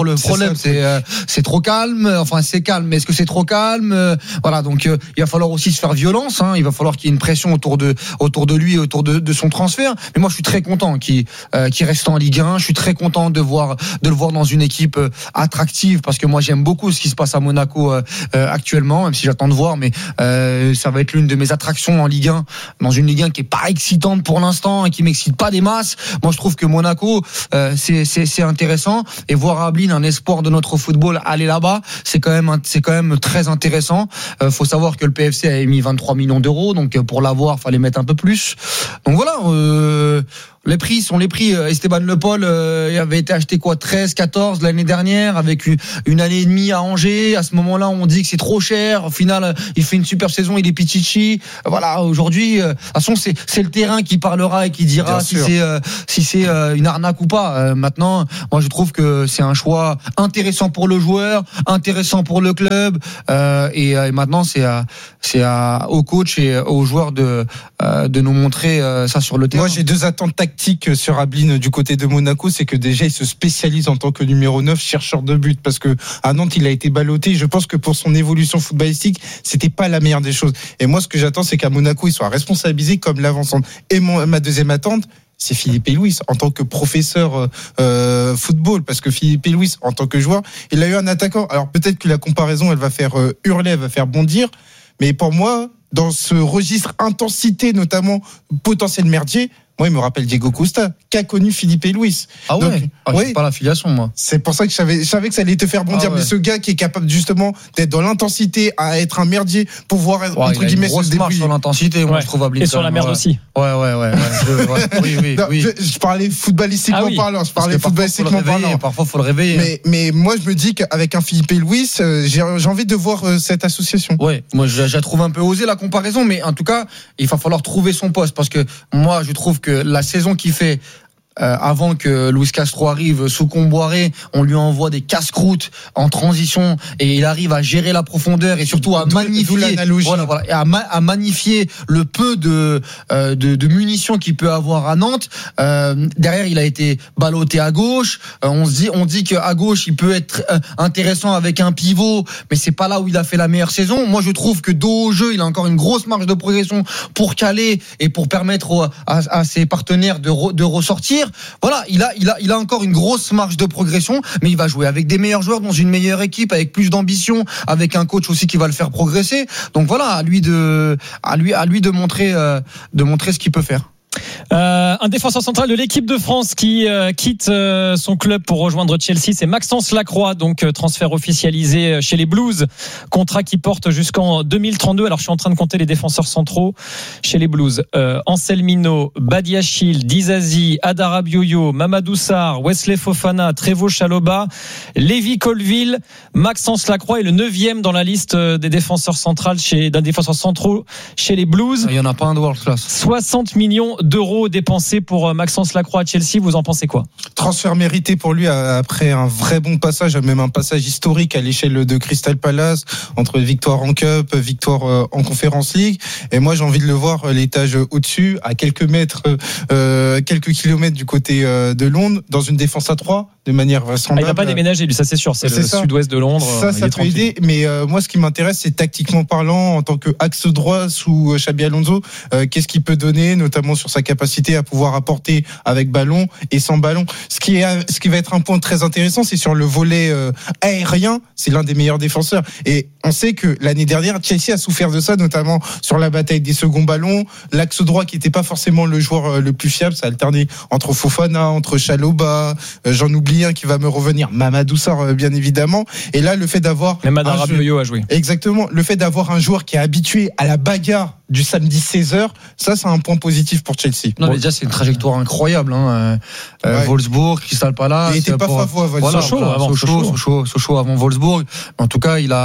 [SPEAKER 12] toujours le
[SPEAKER 9] c'est
[SPEAKER 12] problème.
[SPEAKER 9] ça,
[SPEAKER 12] C'est, euh, c'est trop calme. Enfin, c'est calme. Mais est-ce que c'est trop calme? euh, Voilà. Donc, euh, il va falloir aussi se faire violence. Hein. Il va falloir qu'il y ait une pression autour de, autour de lui, autour de, de son transfert. Mais moi, je suis très content qu'il, euh, qu'il reste en Ligue un. Je suis très content de voir, de le voir dans une équipe euh, attractive, parce que moi, j'aime beaucoup ce qui se passe à Monaco euh, euh, actuellement, même si j'attends de voir. Mais euh, ça va être l'une de mes attractions en Ligue un, dans une Ligue un qui est pas excitante pour l'instant et qui m'excite pas des masses. Moi, je trouve que Monaco, euh, c'est, c'est, c'est intéressant, et voir Ablin, un espoir de notre football, aller là-bas, c'est quand même, c'est quand même très intéressant. Euh, faut savoir que le P F C a émis vingt-trois millions d'euros, donc pour l'avoir, fallait mettre un peu plus. Donc voilà. Euh, Les prix sont les prix. Esteban Le Paul euh, avait été acheté quoi, treize, quatorze l'année dernière, avec une, une année et demie à Angers. À ce moment-là, on dit que c'est trop cher. Au final, il fait une super saison, il est Pichichi. Voilà, aujourd'hui, euh, de toute façon, c'est, c'est le terrain qui parlera et qui dira Bien si sûr. c'est, euh, si c'est euh, une arnaque ou pas. Euh, maintenant, moi, je trouve que c'est un choix intéressant pour le joueur, intéressant pour le club. Euh, et, et maintenant, c'est, à, c'est à, au coach et aux joueurs de, euh, de nous montrer euh, ça sur le terrain.
[SPEAKER 9] Moi, j'ai deux attentes tactiques sur Ablin du côté de Monaco, c'est que déjà il se spécialise en tant que numéro neuf, chercheur de but, parce que à Nantes il a été ballotté. Je pense que pour son évolution footballistique, c'était pas la meilleure des choses. Et moi, ce que j'attends, c'est qu'à Monaco il soit responsabilisé comme l'avancante. Et mon, ma deuxième attente, c'est Philippe Luis en tant que professeur euh, football, parce que Philippe Luis en tant que joueur, il a eu un attaquant. Alors peut-être que la comparaison elle va faire euh, hurler, elle va faire bondir, mais pour moi, dans ce registre intensité, notamment potentiel merdier, moi, il me rappelle Diego Costa, qu'a connu Philippe Luis.
[SPEAKER 12] Ah ouais. Donc, ah,
[SPEAKER 9] ouais.
[SPEAKER 12] C'est pas l'affiliation, moi.
[SPEAKER 9] C'est pour ça que je savais, je savais que ça allait te faire bondir. Ah ouais. Mais ce gars qui est capable justement d'être dans l'intensité, à être un merdier, pouvoir être,
[SPEAKER 12] ouais,
[SPEAKER 9] entre guillemets,
[SPEAKER 12] se débrouiller sur l'intensité. Moi,
[SPEAKER 10] ouais.
[SPEAKER 12] je trouve Ablin.
[SPEAKER 10] Et sur la merde
[SPEAKER 12] ouais.
[SPEAKER 10] aussi.
[SPEAKER 12] Ouais, ouais, ouais. ouais. Je, ouais. Oui, oui,
[SPEAKER 9] non,
[SPEAKER 12] oui.
[SPEAKER 9] Je, je parlais footballistiquement ah oui. parlant. Je parlais footballistiquement parlant.
[SPEAKER 12] Parfois, faut le réveiller.
[SPEAKER 9] Mais, mais moi, je me dis qu'avec un Philippe Luis, euh, j'ai, j'ai envie de voir euh, cette association.
[SPEAKER 12] Ouais. Moi, je, je la trouve un peu osée la comparaison, mais en tout cas, il va falloir trouver son poste, parce que moi, je trouve que la saison qu'il fait Euh, avant que Luis Castro arrive sous Comboiré, on lui envoie des casse-croûtes en transition et il arrive à gérer la profondeur et surtout à magnifier, voilà, voilà, à, ma, à magnifier le peu de, euh, de, de munitions qu'il peut avoir à Nantes. Euh, derrière, il a été ballotté à gauche. Euh, on se dit, on dit qu'à gauche, il peut être euh, intéressant avec un pivot, mais c'est pas là où il a fait la meilleure saison. Moi, je trouve que dos au jeu, il a encore une grosse marge de progression pour caler et pour permettre aux, à, à ses partenaires de, re, de ressortir. Voilà, il a, il a, il a encore une grosse marge de progression, mais il va jouer avec des meilleurs joueurs dans une meilleure équipe, avec plus d'ambition, avec un coach aussi qui va le faire progresser. Donc voilà, à lui de, à lui, à lui de montrer, euh, de montrer ce qu'il peut faire.
[SPEAKER 10] Euh, un défenseur central de l'équipe de France qui euh, quitte euh, son club pour rejoindre Chelsea, c'est Maxence Lacroix, donc euh, transfert officialisé chez les Blues, contrat qui porte jusqu'en deux mille trente-deux. Alors je suis en train de compter les défenseurs centraux chez les Blues. euh, Anselmino, Badiachil, Dizazi, Adara Bioyo, Mamadou Sarr, Wesley Fofana, Trevoh Chalobah, Lévi Colville. Maxence Lacroix est le neuvième dans la liste des défenseurs centrales chez, d'un défenseur centraux chez les Blues.
[SPEAKER 12] Il y en a pas un de world class.
[SPEAKER 10] soixante millions d'euros dépensés pour Maxence Lacroix à Chelsea. Vous en pensez quoi?
[SPEAKER 9] Transfert mérité pour lui après un vrai bon passage, même un passage historique à l'échelle de Crystal Palace, entre victoire en Cup, victoire en Conference League. Et moi, j'ai envie de le voir l'étage au-dessus, à quelques mètres, euh, quelques kilomètres du côté de Londres, dans une défense à trois, de manière vraisemblable.
[SPEAKER 10] Ah, il va pas déménager, lui, ça c'est sûr. C'est, c'est le ça. Sud-ouest de Londres.
[SPEAKER 9] Ça, ça peut aider. Mais euh, moi, ce qui m'intéresse, c'est tactiquement parlant, en tant qu'axe droit sous Xabi Alonso, euh, qu'est-ce qu'il peut donner, notamment sur sa capacité à pouvoir apporter avec ballon et sans ballon. Ce qui est, ce qui va être un point très intéressant, c'est sur le volet euh, aérien. C'est l'un des meilleurs défenseurs. Et on sait que l'année dernière, Chelsea a souffert de ça, notamment sur la bataille des seconds ballons. L'axe droit qui n'était pas forcément le joueur le plus fiable, ça a alterné entre Fofana, entre Chalobah, euh, j'en oublie un qui va me revenir, Mamadou Sarr, bien évidemment. Et là, le fait d'avoir
[SPEAKER 10] même Adara Bioyo a joué.
[SPEAKER 9] Exactement. Le fait d'avoir un joueur qui est habitué à la bagarre du samedi seize heures, ça c'est un point positif pour Chelsea.
[SPEAKER 12] Non, mais déjà c'est une trajectoire incroyable, hein. Euh, ouais. Wolfsburg, Crystal Palace.
[SPEAKER 9] Il était pas
[SPEAKER 12] pour,
[SPEAKER 9] Favo avant
[SPEAKER 12] voilà,
[SPEAKER 10] Sochaux
[SPEAKER 12] voilà,
[SPEAKER 10] avant
[SPEAKER 12] Sochaux, Sochaux, Sochaux avant Wolfsburg. En tout cas, il a,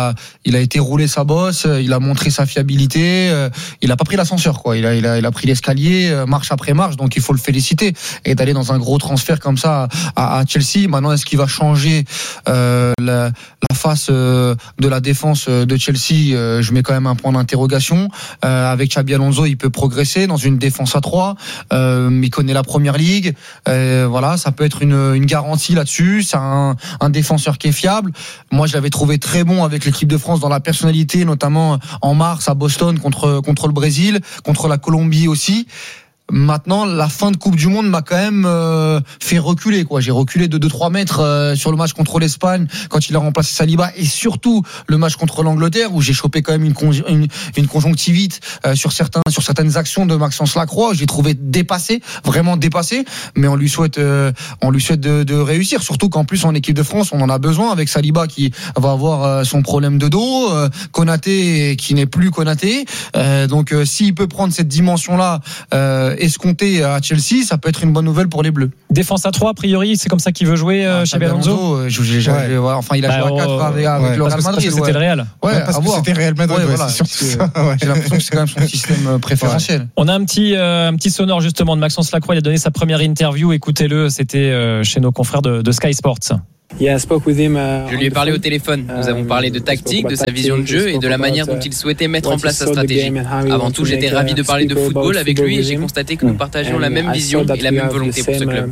[SPEAKER 12] il a été rouler sa bosse, il a montré sa fiabilité, il a pas pris l'ascenseur, quoi. Il a, il a, il a pris l'escalier, marche après marche, donc il faut le féliciter. Et d'aller dans un gros transfert comme ça à, à Chelsea, maintenant, est-ce qu'il va changer euh, la, la face euh, de la défense de Chelsea? euh, Je mets quand même un point d'interrogation. Euh, avec Xabi Alonso, il peut progresser dans une défense à trois. Euh, il connaît la première ligue. Euh, voilà, ça peut être une, une garantie là-dessus. C'est un, un défenseur qui est fiable. Moi, je l'avais trouvé très bon avec l'équipe de France dans la personnalité, notamment en mars à Boston contre contre le Brésil, contre la Colombie aussi. Maintenant, la fin de Coupe du Monde m'a quand même euh, fait reculer, quoi. J'ai reculé de deux trois mètres euh, sur le match contre l'Espagne quand il a remplacé Saliba, et surtout le match contre l'Angleterre où j'ai chopé quand même une, con, une, une conjonctivite euh, sur certains sur certaines actions de Maxence Lacroix. Je l'ai trouvé dépassé, vraiment dépassé. Mais on lui souhaite euh, on lui souhaite de, de réussir. Surtout qu'en plus en équipe de France, on en a besoin avec Saliba qui va avoir euh, son problème de dos, euh, Konaté qui n'est plus Konaté. Euh, donc euh, s'il peut prendre cette dimension-là. Euh, escompté à Chelsea, ça peut être une bonne nouvelle pour les Bleus.
[SPEAKER 10] Défense à trois, a priori, c'est comme ça qu'il veut jouer euh, ah, chez Alonso.
[SPEAKER 12] Je, je, je, ouais. ouais, enfin, il a bah, joué à quatre avec, avec ouais. le Real Madrid.
[SPEAKER 10] Parce que c'était ouais. le Real.
[SPEAKER 9] Ouais, ouais parce que c'était Real Madrid. Ouais, voilà.
[SPEAKER 12] C'est ça, ouais. J'ai l'impression que c'est quand même son système préférentiel. Ouais.
[SPEAKER 10] On a un petit, euh, un petit sonore justement de Maxence Lacroix. Il a donné sa première interview. Écoutez-le, c'était euh, chez nos confrères de, de Sky Sports.
[SPEAKER 20] Je lui ai parlé au téléphone. Nous avons parlé de tactique, de sa vision de jeu et de la manière dont il souhaitait mettre en place sa stratégie. Avant tout, j'étais ravi de parler de football avec lui et j'ai constaté que nous partagions la même vision et la même volonté pour ce club.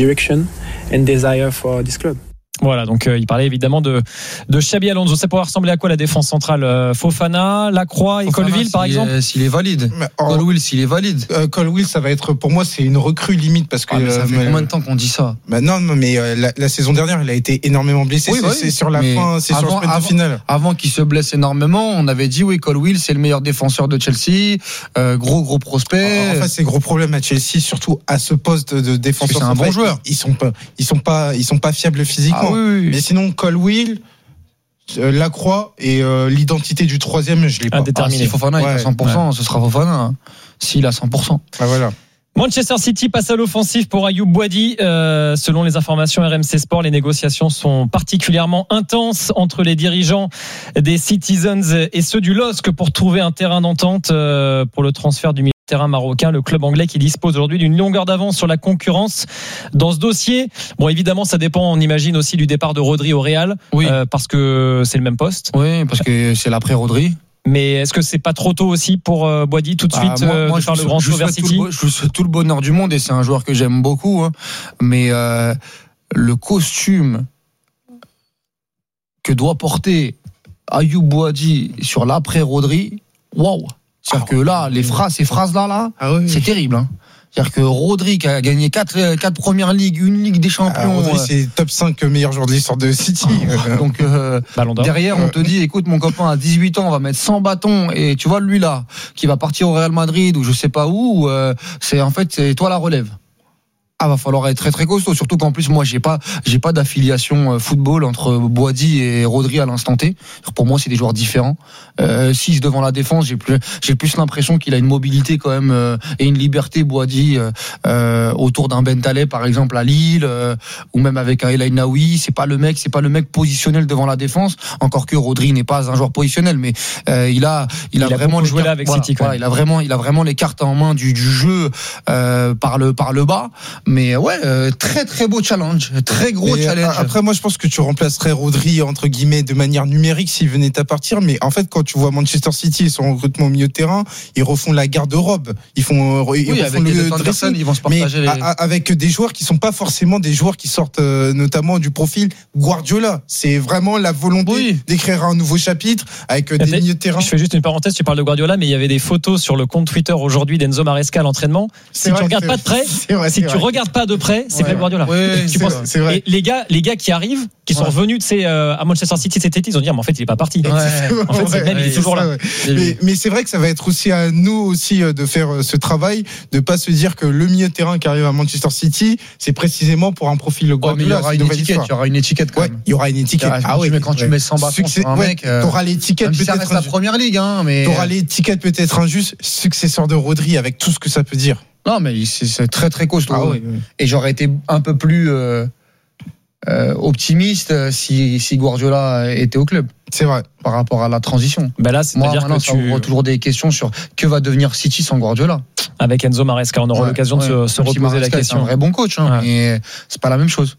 [SPEAKER 10] Voilà, donc euh, il parlait évidemment de de Xabi Alonso. Ça pourrait ressembler à quoi la défense centrale? euh, Fofana, Lacroix et Fofana, Colwill par exemple.
[SPEAKER 12] Est, s'il est valide. Colwill, s'il est valide.
[SPEAKER 9] Euh, Colwill, ça va être pour moi c'est une recrue limite parce que.
[SPEAKER 12] Ah, mais ça fait euh, combien de temps qu'on dit ça?
[SPEAKER 9] Bah non, mais euh, la, la saison dernière, il a été énormément blessé. Oui, c'est, oui, c'est sur la fin, c'est avant, sur le sprint de finale.
[SPEAKER 12] Avant qu'il se blesse énormément, on avait dit oui, Colwill, c'est le meilleur défenseur de Chelsea, euh, gros gros prospect.
[SPEAKER 9] En fait, c'est gros problème à Chelsea, surtout à ce poste de défenseur.
[SPEAKER 12] C'est un bon joueur.
[SPEAKER 9] Ils, ils sont pas, ils sont pas, ils sont pas fiables physiquement.
[SPEAKER 12] Ah, oui, oui.
[SPEAKER 9] Mais sinon, Colwill, euh, Lacroix et euh, l'identité du troisième, je l'ai pas.
[SPEAKER 10] Indéterminé.
[SPEAKER 12] Ah, si Fofana ouais, est à cent pour cent, ouais. Ce sera Fofana. Hein. S'il est à cent pour cent.
[SPEAKER 9] Ah, voilà.
[SPEAKER 10] Manchester City passe à l'offensive pour Ayoub Boadi. Euh, selon les informations R M C Sport, les négociations sont particulièrement intenses entre les dirigeants des Citizens et ceux du L O S C pour trouver un terrain d'entente euh, pour le transfert du milieu de terrain marocain. Le club anglais qui dispose aujourd'hui d'une longueur d'avance sur la concurrence dans ce dossier. Bon, évidemment, ça dépend, on imagine aussi du départ de Rodri au Real,
[SPEAKER 12] oui.
[SPEAKER 10] euh, parce que c'est le même poste.
[SPEAKER 12] Oui, parce que c'est l'après Rodri.
[SPEAKER 10] Mais est-ce que c'est pas trop tôt aussi pour euh, Boadi tout de suite
[SPEAKER 12] bah, moi, moi,
[SPEAKER 10] de faire
[SPEAKER 12] je,
[SPEAKER 10] le grand
[SPEAKER 12] je
[SPEAKER 10] saut vers City?
[SPEAKER 12] Je vous souhaite tout le bonheur du monde et c'est un joueur que j'aime beaucoup. Hein. Mais euh, le costume que doit porter Ayoub Boadi sur l'après Rodri, waouh! C'est-à-dire ah, que là, les phrases, ces phrases-là, là, ah, oui, c'est oui. terrible. Hein. C'est-à-dire que Rodri qui a gagné quatre, quatre premières ligues, une Ligue des Champions. Ah,
[SPEAKER 9] Rodri, c'est top cinq meilleurs joueurs de l'histoire de City.
[SPEAKER 12] Ah, donc euh, derrière, on te dit, écoute, mon copain à dix-huit ans, on va mettre cent bâtons. Et tu vois, lui là, qui va partir au Real Madrid ou je sais pas où, euh, c'est en fait, c'est toi la relève. Ah, va falloir être très très costaud. Surtout qu'en plus, moi, j'ai pas, j'ai pas d'affiliation football entre Boadi et Rodri à l'instant T. Pour moi, c'est des joueurs différents. Euh, six devant la défense, j'ai plus, j'ai plus l'impression qu'il a une mobilité quand même euh, et une liberté Boadi euh, autour d'un Bentaleb par exemple à Lille euh, ou même avec un El Ainaoui. C'est pas le mec, c'est pas le mec positionnel devant la défense. Encore que Rodri n'est pas un joueur positionnel, mais euh, il a, il, il a, a vraiment
[SPEAKER 10] joué là avec
[SPEAKER 12] voilà,
[SPEAKER 10] City.
[SPEAKER 12] Voilà, il a vraiment, il a vraiment les cartes en main du, du jeu euh, par le par le bas. Mais ouais, euh, très très beau challenge, très gros mais challenge.
[SPEAKER 9] Après, moi, je pense que tu remplacerais Rodri entre guillemets de manière numérique s'il venait à partir. Mais en fait, quand tu vois Manchester City et son recrutement au milieu de terrain, ils refont la garde-robe. Ils font, ils
[SPEAKER 12] oui,
[SPEAKER 9] refont
[SPEAKER 12] avec
[SPEAKER 9] le
[SPEAKER 12] dressing. Ils vont se partager.
[SPEAKER 9] Mais
[SPEAKER 12] les...
[SPEAKER 9] a, avec des joueurs qui sont pas forcément des joueurs qui sortent euh, notamment du profil Guardiola. C'est vraiment la volonté oui. d'écrire un nouveau chapitre avec euh, des milieux de terrain.
[SPEAKER 10] Je fais juste une parenthèse. Tu parles de Guardiola, mais il y avait des photos sur le compte Twitter aujourd'hui d'Enzo Maresca à l'entraînement. C'est si vrai, tu regardes pas de près, vrai, si tu vrai. regardes pas de près, c'est Pep Guardiola.
[SPEAKER 9] Oui,
[SPEAKER 10] tu penses,
[SPEAKER 9] c'est vrai.
[SPEAKER 10] Et les gars, les gars qui arrivent, qui sont ouais. revenus, tu sais, euh, à Manchester City cet été, ils ont dit, mais en fait, il est pas parti.
[SPEAKER 9] Ouais.
[SPEAKER 10] En fait, c'est même, ouais, il est toujours ça, là.
[SPEAKER 9] Ouais. Mais, mais c'est vrai que ça va être aussi à nous aussi de faire ce travail, de pas se dire que le milieu de terrain qui arrive à Manchester City, c'est précisément pour un profil Guardiola.
[SPEAKER 12] Ouais, il y aura une étiquette. Il y aura une étiquette quand
[SPEAKER 9] ouais,
[SPEAKER 12] même.
[SPEAKER 9] Il y aura une étiquette.
[SPEAKER 12] Ah oui, mais quand tu mets cent bâtons sur un mec,
[SPEAKER 9] t'auras l'étiquette peut-être.
[SPEAKER 12] Ça reste la première ligue, hein. Mais
[SPEAKER 9] t'auras l'étiquette peut-être injuste, successeur de Rodri avec tout ce que ça peut dire.
[SPEAKER 12] Non, mais c'est, c'est très très costaud.
[SPEAKER 9] Ah, oui, oui.
[SPEAKER 12] Et j'aurais été un peu plus, euh, euh, optimiste si, si Guardiola était au club.
[SPEAKER 9] C'est vrai.
[SPEAKER 12] Par rapport à la transition.
[SPEAKER 10] Ben là, c'est-à-dire
[SPEAKER 12] Moi,
[SPEAKER 10] que
[SPEAKER 12] ça
[SPEAKER 10] tu
[SPEAKER 12] ouvre toujours des questions sur que va devenir City sans Guardiola.
[SPEAKER 10] Avec Enzo Maresca, on aura ouais, l'occasion ouais. de se, se reposer
[SPEAKER 12] Maresca,
[SPEAKER 10] la question.
[SPEAKER 12] C'est un vrai bon coach, hein, ouais. mais c'est pas la même chose.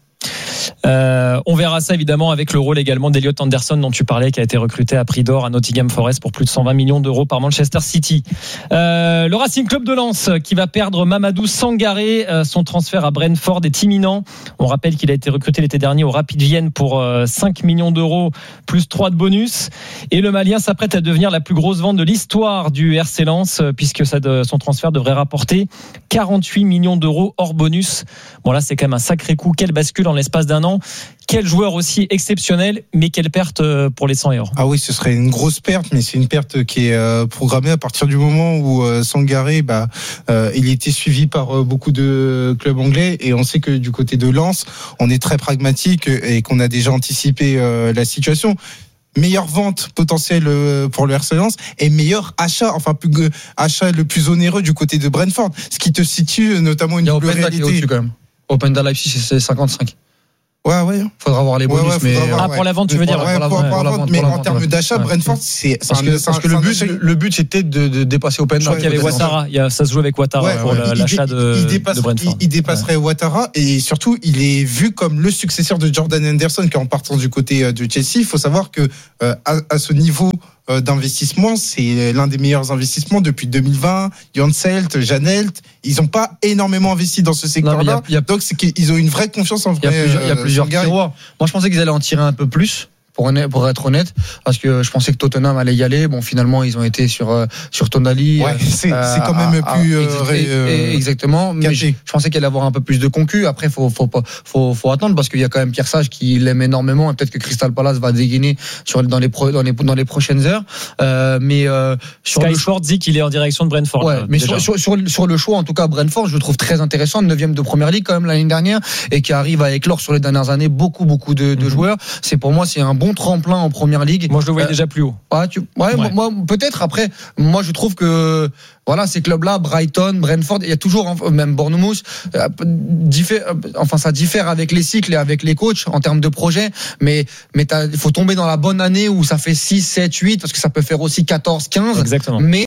[SPEAKER 10] Euh, on verra ça évidemment avec le rôle également d'Elliot Anderson dont tu parlais, qui a été recruté à prix d'or à Nottingham Forest pour plus de cent vingt millions d'euros par Manchester City. Euh, le Racing Club de Lens qui va perdre Mamadou Sangaré, euh, son transfert à Brentford est imminent. On rappelle qu'il a été recruté l'été dernier au Rapid Vienne pour euh, cinq millions d'euros plus trois de bonus, et le Malien s'apprête à devenir la plus grosse vente de l'histoire du R C Lens puisque ça de, son transfert devrait rapporter quarante-huit millions d'euros hors bonus. Bon là c'est quand même un sacré coup, quelle bascule en l'espace d'un an. Quel joueur aussi exceptionnel, mais quelle perte pour les cent et or.
[SPEAKER 9] Ah oui, ce serait une grosse perte, mais c'est une perte qui est programmée à partir du moment où Sangaré, bah, euh, il était suivi par beaucoup de clubs anglais, et on sait que du côté de Lens, on est très pragmatique et qu'on a déjà anticipé la situation. Meilleure vente potentielle pour le R C Lens et meilleur achat, enfin plus achat le plus onéreux du côté de Brentford, ce qui te situe notamment une double réalité. Il y a
[SPEAKER 12] au-dessus quand même. Openda Leipzig, c'est cinquante-cinq.
[SPEAKER 9] Ouais, ouais.
[SPEAKER 12] Faudra voir les bonus,
[SPEAKER 9] ouais, ouais,
[SPEAKER 12] mais
[SPEAKER 9] avoir,
[SPEAKER 10] ah, pour la vente, tu veux dire
[SPEAKER 9] ouais,
[SPEAKER 10] pour la
[SPEAKER 9] pour,
[SPEAKER 10] vente,
[SPEAKER 9] pour la vente, mais en termes d'achat, ouais. Brentford, c'est
[SPEAKER 12] parce que,
[SPEAKER 9] un,
[SPEAKER 12] parce que le but, le, le but, c'était de, de dépasser Openda.
[SPEAKER 10] Je crois qu'il y avait Ouattara. Il y a, ça se joue avec Ouattara ouais, pour ouais. l'achat de,
[SPEAKER 9] il dépasse,
[SPEAKER 10] de Brentford.
[SPEAKER 9] Il, il dépasserait ouais. Ouattara, et surtout, il est vu comme le successeur de Jordan Henderson, qui est en partant du côté de Chelsea. Il faut savoir que euh, à, à ce niveau d'investissement, c'est l'un des meilleurs investissements depuis deux mille vingt. Janselt, Janelt, ils n'ont pas énormément investi dans ce secteur-là. Non, y a, y a, donc c'est qu'ils ont une vraie confiance en vrai.
[SPEAKER 12] Il y a plusieurs, euh, y a plusieurs tiroirs. Moi, je pensais qu'ils allaient en tirer un peu plus. Pour, pour être honnête, parce que je pensais que Tottenham allait y aller. Bon, finalement, ils ont été sur euh, sur Tonali.
[SPEAKER 9] Ouais, c'est, euh, c'est quand même à, plus à,
[SPEAKER 12] euh, ré, euh, exactement. Mais je, je pensais qu'il allait avoir un peu plus de concu. Après, faut faut faut faut attendre parce qu'il y a quand même Pierre Sage qui l'aime énormément, et peut-être que Crystal Palace va dégainer sur dans les pro, dans les dans les prochaines heures. Euh, mais euh,
[SPEAKER 10] sur Sky le Sport dit qu'il est en direction de Brentford.
[SPEAKER 12] Ouais, là, mais sur, sur sur sur le choix, en tout cas, Brentford, je le trouve très intéressant, neuvième de Première Ligue quand même l'année dernière, et qui arrive à éclore sur les dernières années beaucoup beaucoup de, de mm-hmm. joueurs. C'est pour moi, c'est un bon tremplin en Première Ligue.
[SPEAKER 10] Moi, je le voyais euh, déjà plus haut.
[SPEAKER 12] Ouais, tu, ouais, ouais. Moi, peut-être. Après, moi, je trouve que voilà, ces clubs-là, Brighton, Brentford, il y a toujours, même Bournemouth, euh, diffère, enfin, ça diffère avec les cycles et avec les coachs en termes de projet. Mais, mais il faut tomber dans la bonne année où ça fait six, sept, huit, parce que ça peut faire aussi quatorze, quinze.
[SPEAKER 10] Exactement.
[SPEAKER 12] Mais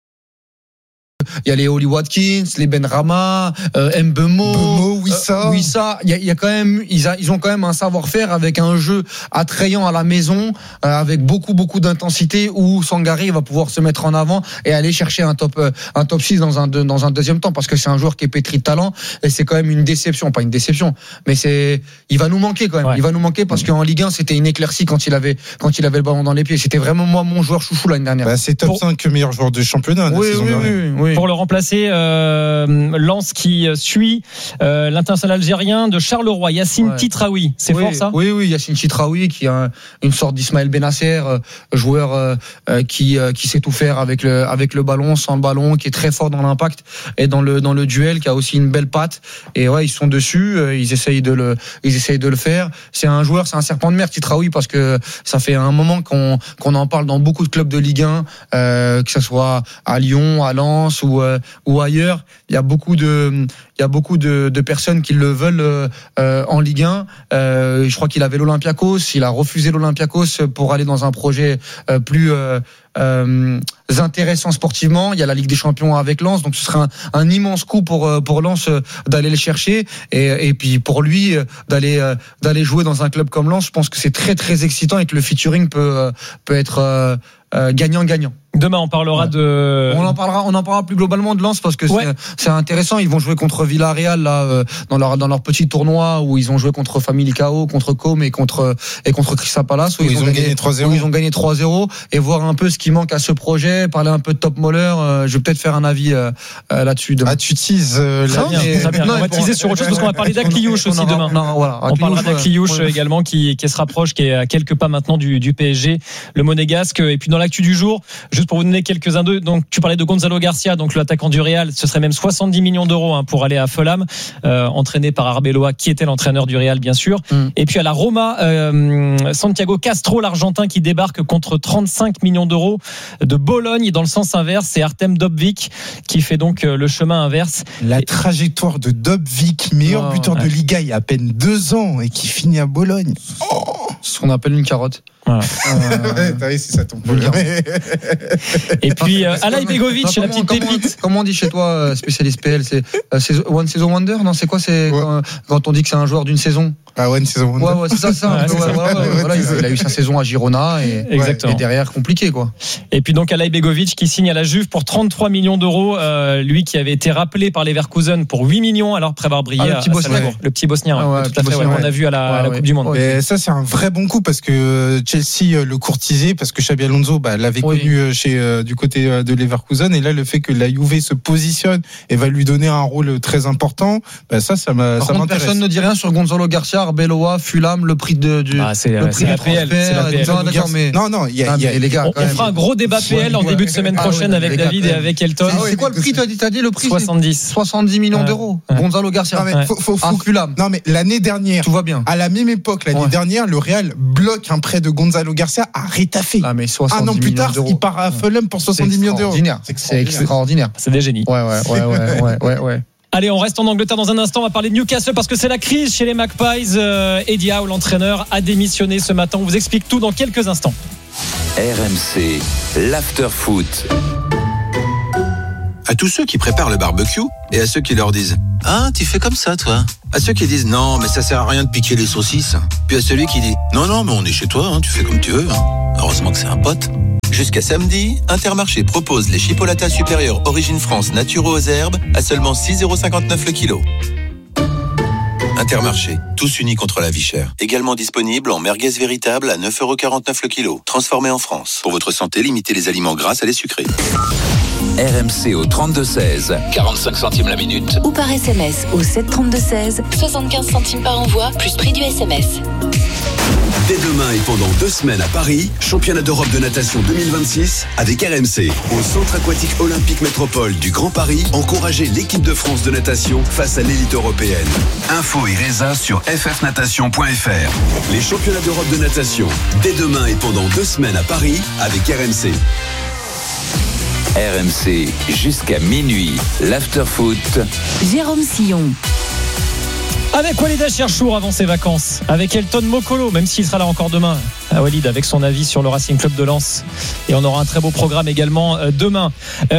[SPEAKER 12] il y a les Oli Watkins, les Benrahma, euh, Mbeumo,
[SPEAKER 9] Mbeumo, Wissa.
[SPEAKER 12] Euh, Wissa. Il y a, il y a quand même, ils, a, ils ont quand même un savoir-faire avec un jeu attrayant à la maison, euh, avec beaucoup beaucoup d'intensité, où Sangaré va pouvoir se mettre en avant et aller chercher un top euh, un top six dans un de, dans un deuxième temps, parce que c'est un joueur qui est pétri de talent, et c'est quand même une déception, pas une déception, mais c'est, il va nous manquer quand même. Ouais. Il va nous manquer parce qu'en Ligue un, c'était une éclaircie quand il avait quand il avait le ballon dans les pieds. C'était vraiment moi mon joueur chouchou l'année dernière.
[SPEAKER 9] Bah, c'est top Pour... cinq meilleur joueur de championnat.
[SPEAKER 12] Oui, oui, oui, oui.
[SPEAKER 10] Pour le remplacer, euh, Lens qui suit euh, l'international algérien de Charleroi, Yacine ouais. Titraoui. C'est
[SPEAKER 12] oui,
[SPEAKER 10] fort ça ?
[SPEAKER 12] Oui, oui, Yacine Titraoui qui a un, une sorte d'Ismaël Benasser, euh, joueur euh, qui euh, qui sait tout faire avec le avec le ballon, sans le ballon, qui est très fort dans l'impact et dans le dans le duel, qui a aussi une belle patte. Et ouais, ils sont dessus, euh, ils essayent de le ils essayent de le faire. C'est un joueur, c'est un serpent de mer, Titraoui, parce que ça fait un moment qu'on qu'on en parle dans beaucoup de clubs de Ligue un, euh, que ce soit à Lyon, à Lens ou euh, ou ailleurs. Il y a beaucoup de il y a beaucoup de, de personnes qui le veulent euh, en Ligue un. Euh, je crois qu'il avait l'Olympiakos, il a refusé l'Olympiakos pour aller dans un projet euh, plus euh, euh, intéressant sportivement. Il y a la Ligue des Champions avec Lens, donc ce serait un, un immense coup pour pour Lens d'aller le chercher, et, et puis pour lui d'aller d'aller jouer dans un club comme Lens. Je pense que c'est très très excitant et que le featuring peut peut être euh, euh, gagnant-gagnant.
[SPEAKER 10] Demain, on parlera ouais. de.
[SPEAKER 12] On en parlera, on en parlera plus globalement de Lens, parce que ouais. c'est, c'est intéressant. Ils vont jouer contre Villarreal là euh, dans leur dans leur petit tournoi où ils ont joué contre Famalicão, contre Com et contre et contre Crystal Palace où, où ils, ils ont gagné, gagné trois zéro. Où ils ont gagné trois zéro, et voir un peu ce qui manque à ce projet, parler un peu de Top Moller. Euh, je vais peut-être faire un avis euh, euh, là-dessus demain.
[SPEAKER 9] Ah, tu teases euh,
[SPEAKER 10] la bien, très bien. Non, on va teaser sur autre chose parce qu'on va parler d'Akliouche aussi demain.
[SPEAKER 12] Non, voilà.
[SPEAKER 10] On parlera d'Akliouche également qui qui se rapproche, qui est à quelques pas maintenant du du P S G, le Monégasque. Et puis dans l'actu du jour, juste pour vous donner quelques d'eux. Donc tu parlais de Gonzalo Garcia, donc l'attaquant du Real, ce serait même soixante-dix millions d'euros hein, pour aller à Fulham, euh, entraîné par Arbeloa, qui était l'entraîneur du Real bien sûr. Mm. Et puis à la Roma, euh, Santiago Castro, l'Argentin, qui débarque contre trente-cinq millions d'euros. zéro de Bologne dans le sens inverse. C'est Artem Dopvik qui fait donc le chemin inverse.
[SPEAKER 9] La trajectoire de Dopvik, meilleur oh, buteur ouais. de Liga il y a à peine deux ans et qui finit à Bologne. Oh,
[SPEAKER 12] ce qu'on appelle une carotte.
[SPEAKER 10] Voilà.
[SPEAKER 9] Euh... T'as vu si ça tombe.
[SPEAKER 10] Et puis euh, Alay Begovic,
[SPEAKER 12] non,
[SPEAKER 10] la petite
[SPEAKER 12] comment,
[SPEAKER 10] pépite.
[SPEAKER 12] Comment on dit chez toi, spécialiste P L, c'est euh, One Season Wonder? Non, c'est quoi? C'est ouais. quand, quand on dit que c'est un joueur d'une saison.
[SPEAKER 9] Ah, One Season Wonder.
[SPEAKER 12] Ouais, ouais, c'est ça, ça. Ouais, ouais, ouais, ouais, ouais, voilà, il, il a eu sa saison à Girona et,
[SPEAKER 10] Exactement.
[SPEAKER 12] et derrière compliqué, quoi.
[SPEAKER 10] Et puis donc Alay Begovic qui signe à la Juve pour trente-trois millions d'euros. Euh, lui qui avait été rappelé par Leverkusen pour huit millions alors après avoir brillé
[SPEAKER 12] ah, le petit
[SPEAKER 10] à Salzbourg. Le petit Bosnien,
[SPEAKER 12] ah, ouais,
[SPEAKER 10] tout à fait, ouais, on a vu à la, ouais, à la Coupe ouais. du Monde.
[SPEAKER 9] Et ça, c'est un vrai bon coup parce que Chelsea le courtisait parce que Xabi Alonso bah, l'avait oui. connu chez, euh, du côté de Leverkusen et là le fait que la Juve se positionne et va lui donner un rôle très important, bah, ça, ça, m'a,
[SPEAKER 12] Par
[SPEAKER 9] ça
[SPEAKER 12] contre,
[SPEAKER 9] m'intéresse.
[SPEAKER 12] Personne ne dit rien sur Gonzalo Garcia, Arbeloa, Fulham, le prix de, du
[SPEAKER 10] ah, c'est,
[SPEAKER 12] le prix
[SPEAKER 10] c'est
[SPEAKER 12] du
[SPEAKER 10] la P L, c'est la P L.
[SPEAKER 12] Non, d'accord, mais...
[SPEAKER 9] non, non, y a,
[SPEAKER 12] ah,
[SPEAKER 9] y a,
[SPEAKER 12] les gars,
[SPEAKER 10] on, on fera un gros débat P L en début de semaine prochaine ah, ouais, avec David gars, et avec Elton.
[SPEAKER 12] C'est, c'est quoi le prix? Tu as dit, t'as dit le prix?
[SPEAKER 10] soixante-dix.
[SPEAKER 12] soixante-dix millions ouais. d'euros. Ouais. Gonzalo Garcia.
[SPEAKER 9] Non, mais faut, faut, faut,
[SPEAKER 12] Fulham.
[SPEAKER 9] Non, mais l'année dernière.
[SPEAKER 12] Tout va bien.
[SPEAKER 9] À la même époque, l'année ouais. dernière, le Real bloque un prêt de Gonzalo Garcia à Retafe.
[SPEAKER 12] Ah, mais
[SPEAKER 9] un an plus tard, il part à Fulham pour soixante-dix millions d'euros.
[SPEAKER 12] C'est extraordinaire. C'est extraordinaire.
[SPEAKER 10] C'est des génies.
[SPEAKER 12] Ouais, ouais, ouais, ouais, ouais, ouais, ouais.
[SPEAKER 10] Allez, on reste en Angleterre dans un instant. On va parler de Newcastle parce que c'est la crise chez les Magpies. Euh, Eddie Howe, l'entraîneur, a démissionné ce matin. On vous explique tout dans quelques instants.
[SPEAKER 2] R M C, l'after-foot.
[SPEAKER 21] À tous ceux qui préparent le barbecue et à ceux qui leur disent « Ah, tu fais comme ça, toi ?» À ceux qui disent « Non, mais ça sert à rien de piquer les saucisses ». Puis à celui qui dit « Non, non, mais on est chez toi, hein, tu fais comme tu veux. Hein. Heureusement que c'est un pote. » Jusqu'à samedi, Intermarché propose les chipolatas supérieurs Origine France naturaux aux herbes à seulement six euros cinquante-neuf le kilo. Intermarché, tous unis contre la vie chère. Également disponible en merguez véritable à neuf euros quarante-neuf le kilo. Transformé en France. Pour votre santé, limitez les aliments gras à les sucrés.
[SPEAKER 2] R M C au trente-deux seize, quarante-cinq centimes la minute.
[SPEAKER 5] Ou par S M S au sept trente-deux seize,
[SPEAKER 15] soixante-quinze centimes par envoi, plus prix du S M S.
[SPEAKER 4] Dès demain et pendant deux semaines à Paris, championnat d'Europe de natation deux mille vingt-six avec R M C. Au Centre aquatique olympique métropole du Grand Paris, encouragez l'équipe de France de natation face à l'élite européenne. Info et résa sur f f natation point f r. Les championnats d'Europe de natation, dès demain et pendant deux semaines à Paris avec R M C.
[SPEAKER 2] R M C, jusqu'à minuit, l'after-foot.
[SPEAKER 5] Jérôme Sillon.
[SPEAKER 10] Avec Walid Cherchour avant ses vacances, avec Elton Mokolo, même s'il sera là encore demain, à Walid avec son avis sur le Racing Club de Lens. Et on aura un très beau programme également euh, demain.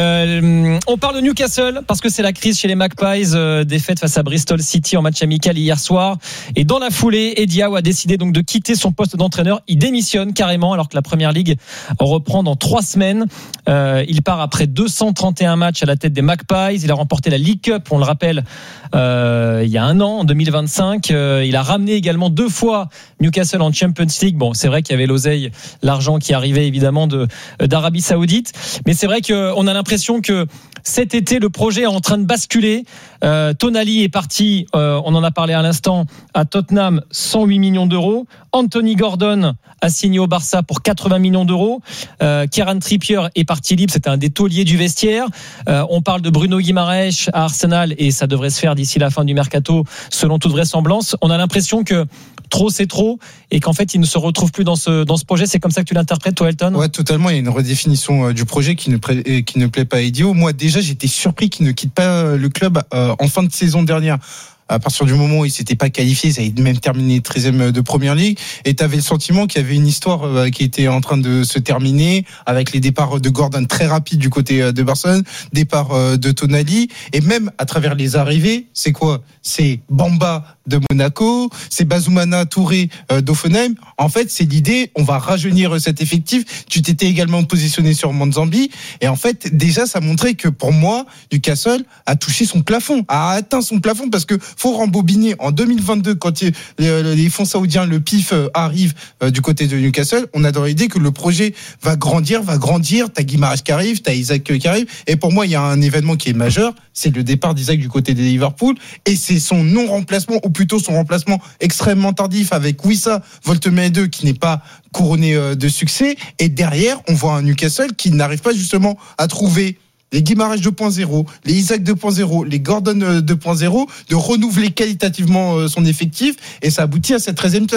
[SPEAKER 10] Euh, on parle de Newcastle parce que c'est la crise chez les Magpies, euh, défaite face à Bristol City en match amical hier soir. Et dans la foulée, Eddie Howe a décidé donc de quitter son poste d'entraîneur. Il démissionne carrément alors que la Première Ligue reprend dans trois semaines. Euh, il part après deux cent trente et un matchs à la tête des Magpies. Il a remporté la League Cup, on le rappelle, euh, il y a un an, en deux mille vingt-cinq. Euh, il a ramené également deux fois Newcastle en Champions League. Bon, c'est vrai qu'il y avait l'oseille, l'argent qui arrivait évidemment de, d'Arabie Saoudite. Mais c'est vrai qu'on a l'impression que cet été, le projet est en train de basculer. Euh, Tonali est parti, euh, on en a parlé à l'instant, à Tottenham, cent huit millions d'euros. Anthony Gordon a signé au Barça pour quatre-vingts millions d'euros. Euh, Kieran Trippier est parti libre, c'était un des tauliers du vestiaire. Euh, on parle de Bruno Guimaraes à Arsenal et ça devrait se faire d'ici la fin du mercato, selon toute vraisemblance. On a l'impression que trop c'est trop et qu'en fait il ne se retrouve plus dans ce dans ce projet. C'est comme ça que tu l'interprètes, toi, Elton?
[SPEAKER 9] Ouais, totalement. Il y a une redéfinition du projet qui ne plaît, qui ne plaît pas à Eddie Howe. Moi, déjà, j'étais surpris qu'il ne quitte pas le club euh, en fin de saison dernière. À partir du moment où il s'était pas qualifié, ça avait même terminé treizième de Première Ligue, et tu avais le sentiment qu'il y avait une histoire euh, qui était en train de se terminer avec les départs de Gordon très rapides du côté de Barcelone, départ euh, de Tonali, et même à travers les arrivées, c'est quoi? C'est Bamba de Monaco, c'est Bazoumana Touré euh, d'Offenheim. En fait, c'est l'idée, on va rajeunir cet effectif. Tu t'étais également positionné sur Manzambi, et en fait, déjà, ça montrait que pour moi, Newcastle a touché son plafond, a atteint son plafond, parce que faut rembobiner en deux mille vingt-deux quand les, les fonds saoudiens, le P I F arrive du côté de Newcastle. On a dans l'idée que le projet va grandir, va grandir. T'as Guimaraes qui arrive, t'as Isaac qui arrive. Et pour moi, il y a un événement qui est majeur, c'est le départ d'Isaac du côté de Liverpool, et c'est son non-remplacement, ou plutôt son remplacement extrêmement tardif avec Wissa Voltemade qui n'est pas couronné de succès. Et derrière, on voit un Newcastle qui n'arrive pas justement à trouver les Guimaraes deux point zéro, les Isaac deux point zéro, les Gordon deux point zéro, de renouveler qualitativement son effectif, et ça aboutit à cette treizième place.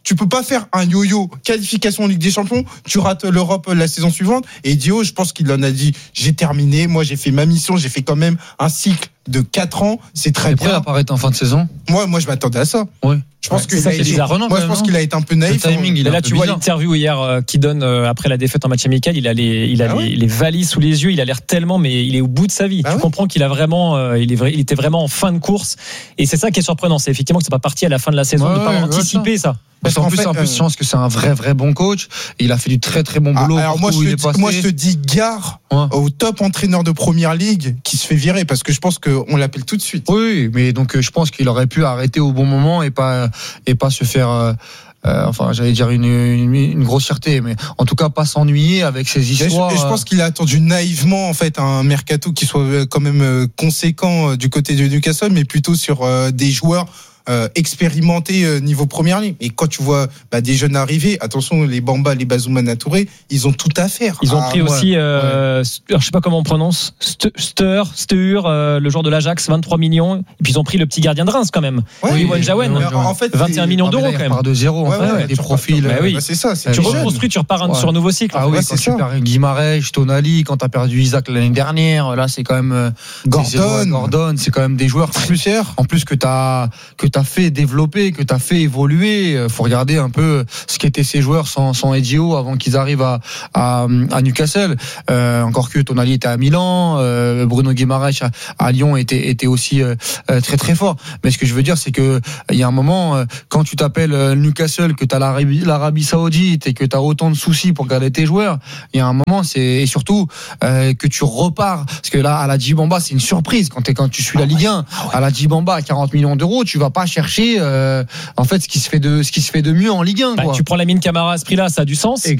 [SPEAKER 9] tu peux pas faire un yo-yo qualification en Ligue des Champions, tu rates l'Europe la saison suivante. Et Dio, je pense qu'il en a dit, j'ai terminé, moi j'ai fait ma mission, j'ai fait quand même un cycle de quatre ans, c'est très
[SPEAKER 12] et
[SPEAKER 9] bien.
[SPEAKER 12] Après apparaître en fin de saison.
[SPEAKER 9] Moi, moi je m'attendais à ça.
[SPEAKER 12] Oui.
[SPEAKER 9] Je pense
[SPEAKER 10] ouais,
[SPEAKER 9] que
[SPEAKER 10] ça,
[SPEAKER 9] il a été, moi, je pense qu'il a été un peu naïf.
[SPEAKER 12] Le timing, il est
[SPEAKER 10] là,
[SPEAKER 12] un
[SPEAKER 10] tu
[SPEAKER 12] peu
[SPEAKER 10] vois
[SPEAKER 12] bizarre.
[SPEAKER 10] l'interview hier euh, qu'il donne euh, après la défaite en match amical. Il a les, il a
[SPEAKER 9] ah
[SPEAKER 10] les,
[SPEAKER 9] ouais.
[SPEAKER 10] les valises sous les yeux. Il a l'air tellement, mais il est au bout de sa vie.
[SPEAKER 9] Ah
[SPEAKER 10] tu
[SPEAKER 9] ouais.
[SPEAKER 10] comprends qu'il a vraiment, euh, il est vrai, il était vraiment en fin de course. Et c'est ça qui est surprenant, c'est effectivement que c'est pas parti à la fin de la saison,
[SPEAKER 12] Ouais,
[SPEAKER 10] de pas
[SPEAKER 12] ouais,
[SPEAKER 10] anticiper ça.
[SPEAKER 12] Parce qu'en plus,
[SPEAKER 9] fait,
[SPEAKER 12] en plus,
[SPEAKER 9] euh...
[SPEAKER 12] je pense que c'est un vrai, vrai bon coach. Et il a fait du très, très bon boulot.
[SPEAKER 9] Ah, alors moi, je
[SPEAKER 12] où
[SPEAKER 9] te
[SPEAKER 12] il est
[SPEAKER 9] dis,
[SPEAKER 12] passé.
[SPEAKER 9] moi, je te dis gare ouais. au top entraîneur de première ligue qui se fait virer parce que je pense qu'on l'appelle tout de suite.
[SPEAKER 12] Oui, mais donc je pense qu'il aurait pu arrêter au bon moment et pas et pas se faire. Euh, euh, enfin, j'allais dire une, une, une grossièreté, mais en tout cas pas s'ennuyer avec ses histoires.
[SPEAKER 9] Et je, et je pense qu'il a attendu naïvement en fait un mercato qui soit quand même conséquent du côté de Newcastle, mais plutôt sur euh, des joueurs. Euh, expérimenté euh, niveau première ligne. Et quand tu vois bah, des jeunes arriver, attention, les Bamba, les Bazoumana Touré, ils ont tout à faire.
[SPEAKER 10] Ils ont
[SPEAKER 9] ah,
[SPEAKER 10] pris
[SPEAKER 9] ouais.
[SPEAKER 10] aussi, euh, ouais. je sais pas comment on prononce, Steur, Steur, euh, le joueur de l'Ajax, vingt-trois millions. Et puis ils ont pris le petit gardien de Reims quand même.
[SPEAKER 9] Ouais,
[SPEAKER 10] oui,
[SPEAKER 9] oui,
[SPEAKER 10] Jawen.
[SPEAKER 9] En fait,
[SPEAKER 10] vingt et un millions d'euros quand même.
[SPEAKER 12] Part de zéro, en
[SPEAKER 9] ouais,
[SPEAKER 12] fait,
[SPEAKER 9] ouais,
[SPEAKER 12] des profils.
[SPEAKER 10] Bah oui.
[SPEAKER 9] Bah, c'est ça. C'est
[SPEAKER 10] tu
[SPEAKER 9] jeune.
[SPEAKER 10] reconstruis, tu repars ouais. sur un nouveau cycle.
[SPEAKER 12] Ah oui,
[SPEAKER 9] ouais,
[SPEAKER 12] quand
[SPEAKER 9] c'est
[SPEAKER 12] tu
[SPEAKER 9] ça.
[SPEAKER 12] perds Guimarães, Tonali, quand t'as perdu Isaac l'année dernière, là c'est quand même
[SPEAKER 9] Gordon,
[SPEAKER 12] Gordon, c'est quand même des joueurs
[SPEAKER 9] plus chers.
[SPEAKER 12] En plus que t'as que t'as fait développer, que t'as fait évoluer. Faut regarder un peu ce qu'étaient ces joueurs sans sans Eddie Howe avant qu'ils arrivent à à, à Newcastle. Euh, encore que Tonali était à Milan, euh, Bruno Guimarães à, à Lyon était était aussi euh, très très fort. Mais ce que je veux dire, c'est que il y a un moment quand tu t'appelles Newcastle, que t'as l'Arabie, l'Arabie Saoudite et que t'as autant de soucis pour garder tes joueurs, il y a un moment, c'est et surtout euh, que tu repars parce que là à la Djibamba c'est une surprise quand t'es quand tu suis la Ligue un ah ouais. À la Djibamba à quarante millions d'euros, tu vas pas chercher euh, en fait ce qui se fait de ce qui se fait de mieux en Ligue un.
[SPEAKER 10] Bah,
[SPEAKER 12] quoi.
[SPEAKER 10] Tu prends Lamine Camara à ce prix-là, ça a du sens.